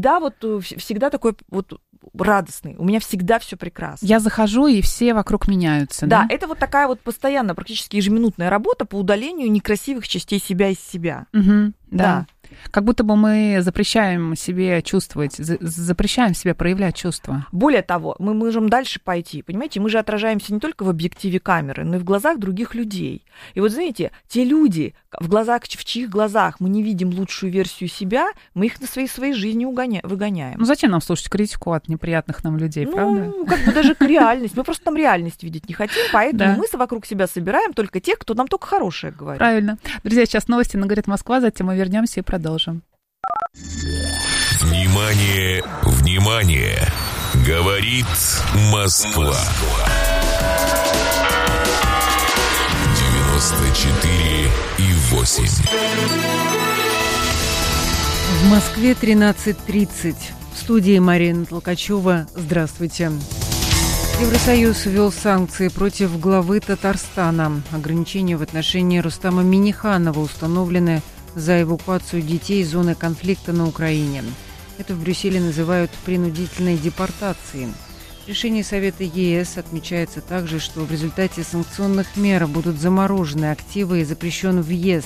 всегда такой вот радостный. У меня всегда все прекрасно. Я захожу, и все вокруг меняются. Да, это вот такая вот постоянная, практически ежеминутная работа по удалению некрасивых частей себя из себя. Да. Как будто бы мы запрещаем себе чувствовать, запрещаем себе проявлять чувства. Более того, мы можем дальше пойти. Понимаете, мы же отражаемся не только в объективе камеры, но и в глазах других людей. И вот знаете, те люди, в чьих глазах мы не видим лучшую версию себя, мы их на своей жизни выгоняем. Ну зачем нам слушать критику от неприятных нам людей, правда? Ну, как бы даже реальность. Мы просто там реальность видеть не хотим, поэтому мы вокруг себя собираем только тех, кто нам только хорошее говорит. Правильно. Друзья, сейчас новости на «Говорит Москва», затем мы вернемся и продолжим. Внимание, внимание! Говорит Москва. 94,8. В Москве 13:30. В студии Марина Толкачева. Здравствуйте. Евросоюз ввел санкции против главы Татарстана. Ограничения в отношении Рустама Минниханова установлены за эвакуацию детей из зоны конфликта на Украине. Это в Брюсселе называют принудительной депортацией. В решении Совета ЕС отмечается также, что в результате санкционных мер будут заморожены активы и запрещен въезд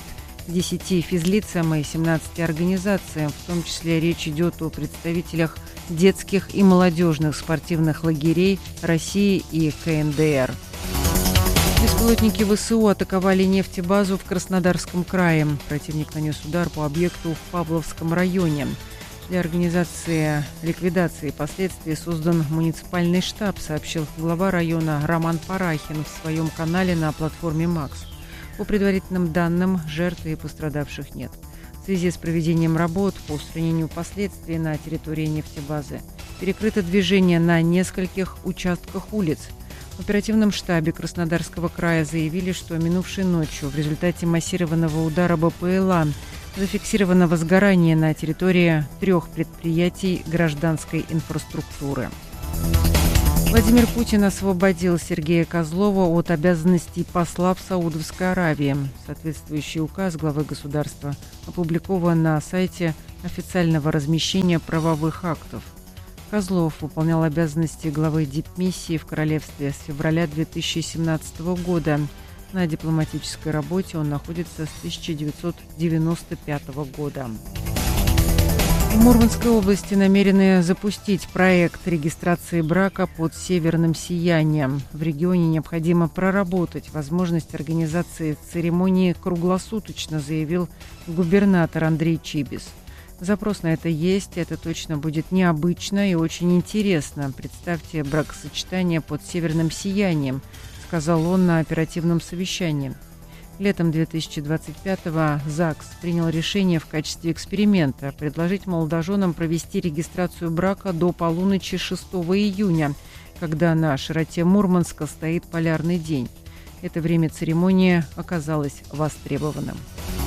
10 физлицам и 17 организациям. В том числе речь идет о представителях детских и молодежных спортивных лагерей России и КНДР. Беспилотники ВСУ атаковали нефтебазу в Краснодарском крае. Противник нанес удар по объекту в Павловском районе. Для организации ликвидации последствий создан муниципальный штаб, сообщил глава района Роман Парахин в своем канале на платформе «Макс». По предварительным данным, жертв и пострадавших нет. В связи с проведением работ по устранению последствий на территории нефтебазы перекрыто движение на нескольких участках улиц. В оперативном штабе Краснодарского края заявили, что минувшей ночью в результате массированного удара БПЛА зафиксировано возгорание на территории 3 предприятий гражданской инфраструктуры. Владимир Путин освободил Сергея Козлова от обязанностей посла в Саудовской Аравии. Соответствующий указ главы государства опубликован на сайте официального размещения правовых актов. Козлов выполнял обязанности главы дипмиссии в королевстве с февраля 2017 года. На дипломатической работе он находится с 1995 года. В Мурманской области намерены запустить проект регистрации брака под северным сиянием. В регионе необходимо проработать возможность организации церемонии круглосуточно, заявил губернатор Андрей Чибис. Запрос на это есть, это точно будет необычно и очень интересно. Представьте бракосочетание под северным сиянием, сказал он на оперативном совещании. Летом 2025-го ЗАГС принял решение в качестве эксперимента предложить молодоженам провести регистрацию брака до полуночи 6 июня, когда на широте Мурманска стоит полярный день. Это время церемонии оказалось востребованным.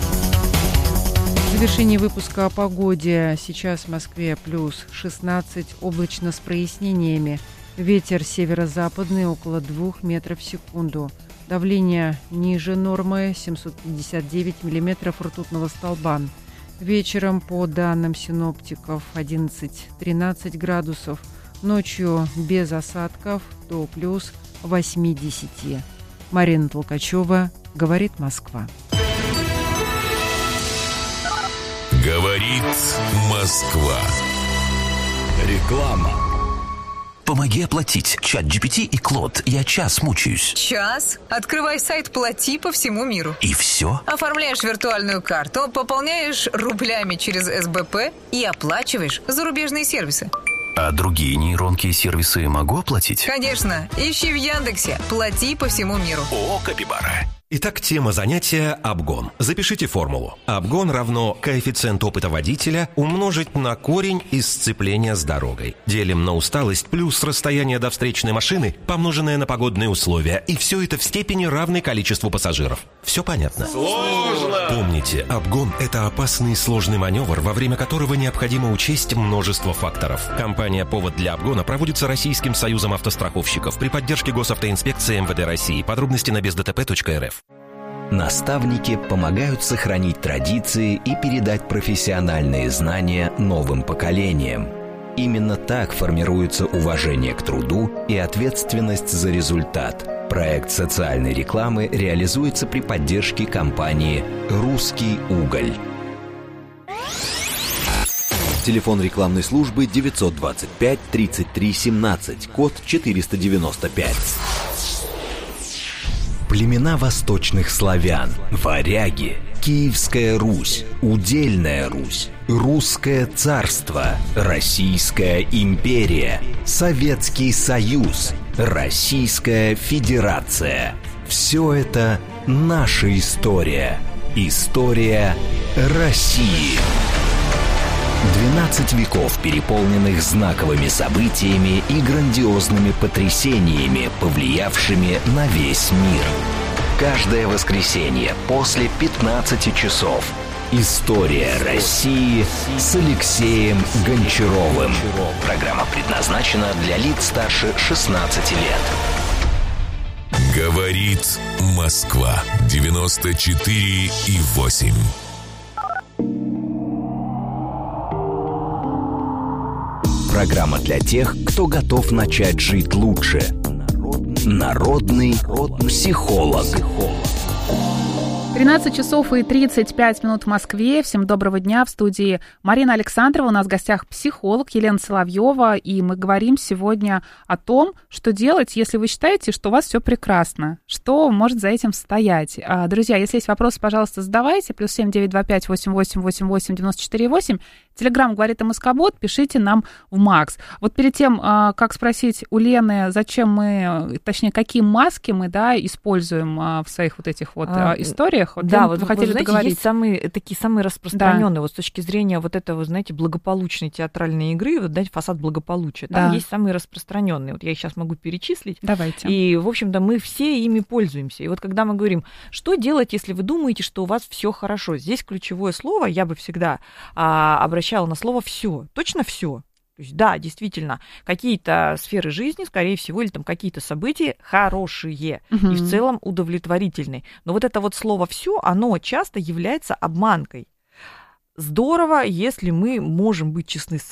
В завершении выпуска о погоде. Сейчас в Москве плюс 16, облачно с прояснениями. Ветер северо-западный около 2 метров в секунду. Давление ниже нормы 759 миллиметров ртутного столба. Вечером, по данным синоптиков, 11-13 градусов. Ночью без осадков до плюс 80. Марина Толкачева, «Говорит Москва». Говорит Москва. Реклама. Помоги оплатить. ChatGPT и Клод. Я час мучаюсь. Час? Открывай сайт «Плати» по всему миру. И все? Оформляешь виртуальную карту, пополняешь рублями через СБП и оплачиваешь зарубежные сервисы. А другие нейронки и сервисы могу оплатить? Конечно. Ищи в Яндексе «Плати» по всему миру. О, капибара. Итак, тема занятия – обгон. Запишите формулу. Обгон равно коэффициент опыта водителя умножить на корень из сцепления с дорогой. Делим на усталость плюс расстояние до встречной машины, помноженное на погодные условия. И все это в степени равной количеству пассажиров. Все понятно? Сложно! Помните, обгон – это опасный и сложный маневр, во время которого необходимо учесть множество факторов. Компания «Повод для обгона» проводится Российским союзом автостраховщиков при поддержке Госавтоинспекции МВД России. Подробности на бездтп.рф. Наставники помогают сохранить традиции и передать профессиональные знания новым поколениям. Именно так формируется уважение к труду и ответственность за результат. Проект социальной рекламы реализуется при поддержке компании «Русский уголь». Телефон рекламной службы 925 33 17, код 495. Племена восточных славян, варяги, Киевская Русь, Удельная Русь, Русское царство, Российская империя, Советский Союз, Российская Федерация. Все это наша история. История России. 12 веков, переполненных знаковыми событиями и грандиозными потрясениями, повлиявшими на весь мир. Каждое воскресенье после 15 часов. История России с Алексеем Гончаровым. Программа предназначена для лиц старше 16 лет. Говорит Москва. 94,8. Программа для тех, кто готов начать жить лучше. Народный психолог. 13 часов и 35 минут в Москве. Всем доброго дня. В студии Марина Александрова. У нас в гостях психолог Елена Соловьева. И мы говорим сегодня о том, что делать, если вы считаете, что у вас все прекрасно. Что может за этим стоять. Друзья, если есть вопросы, пожалуйста, задавайте. +7 925 88 88 94 8. Телеграм говорит МСК-бот. Пишите нам в Макс. Вот перед тем, как спросить у Лены, зачем мы, точнее, какие маски мы, да, используем в своих вот этих вот историях. Вот, да, вот вы хотели знаете, договорить. есть такие самые распространенные, вот с точки зрения вот этого, знаете, благополучной театральной игры, вот, знаете, фасад благополучия. Там есть самые распространенные. Вот я их сейчас могу перечислить. Давайте. И, в общем-то, мы все ими пользуемся. И вот когда мы говорим, что делать, если вы думаете, что у вас все хорошо, здесь ключевое слово, я бы всегда обращала на слово все, точно все. То есть, да, действительно, какие-то сферы жизни, скорее всего, или там какие-то события хорошие и в целом удовлетворительные. Но вот это вот слово «все», оно часто является обманкой. Здорово, если мы можем быть честны с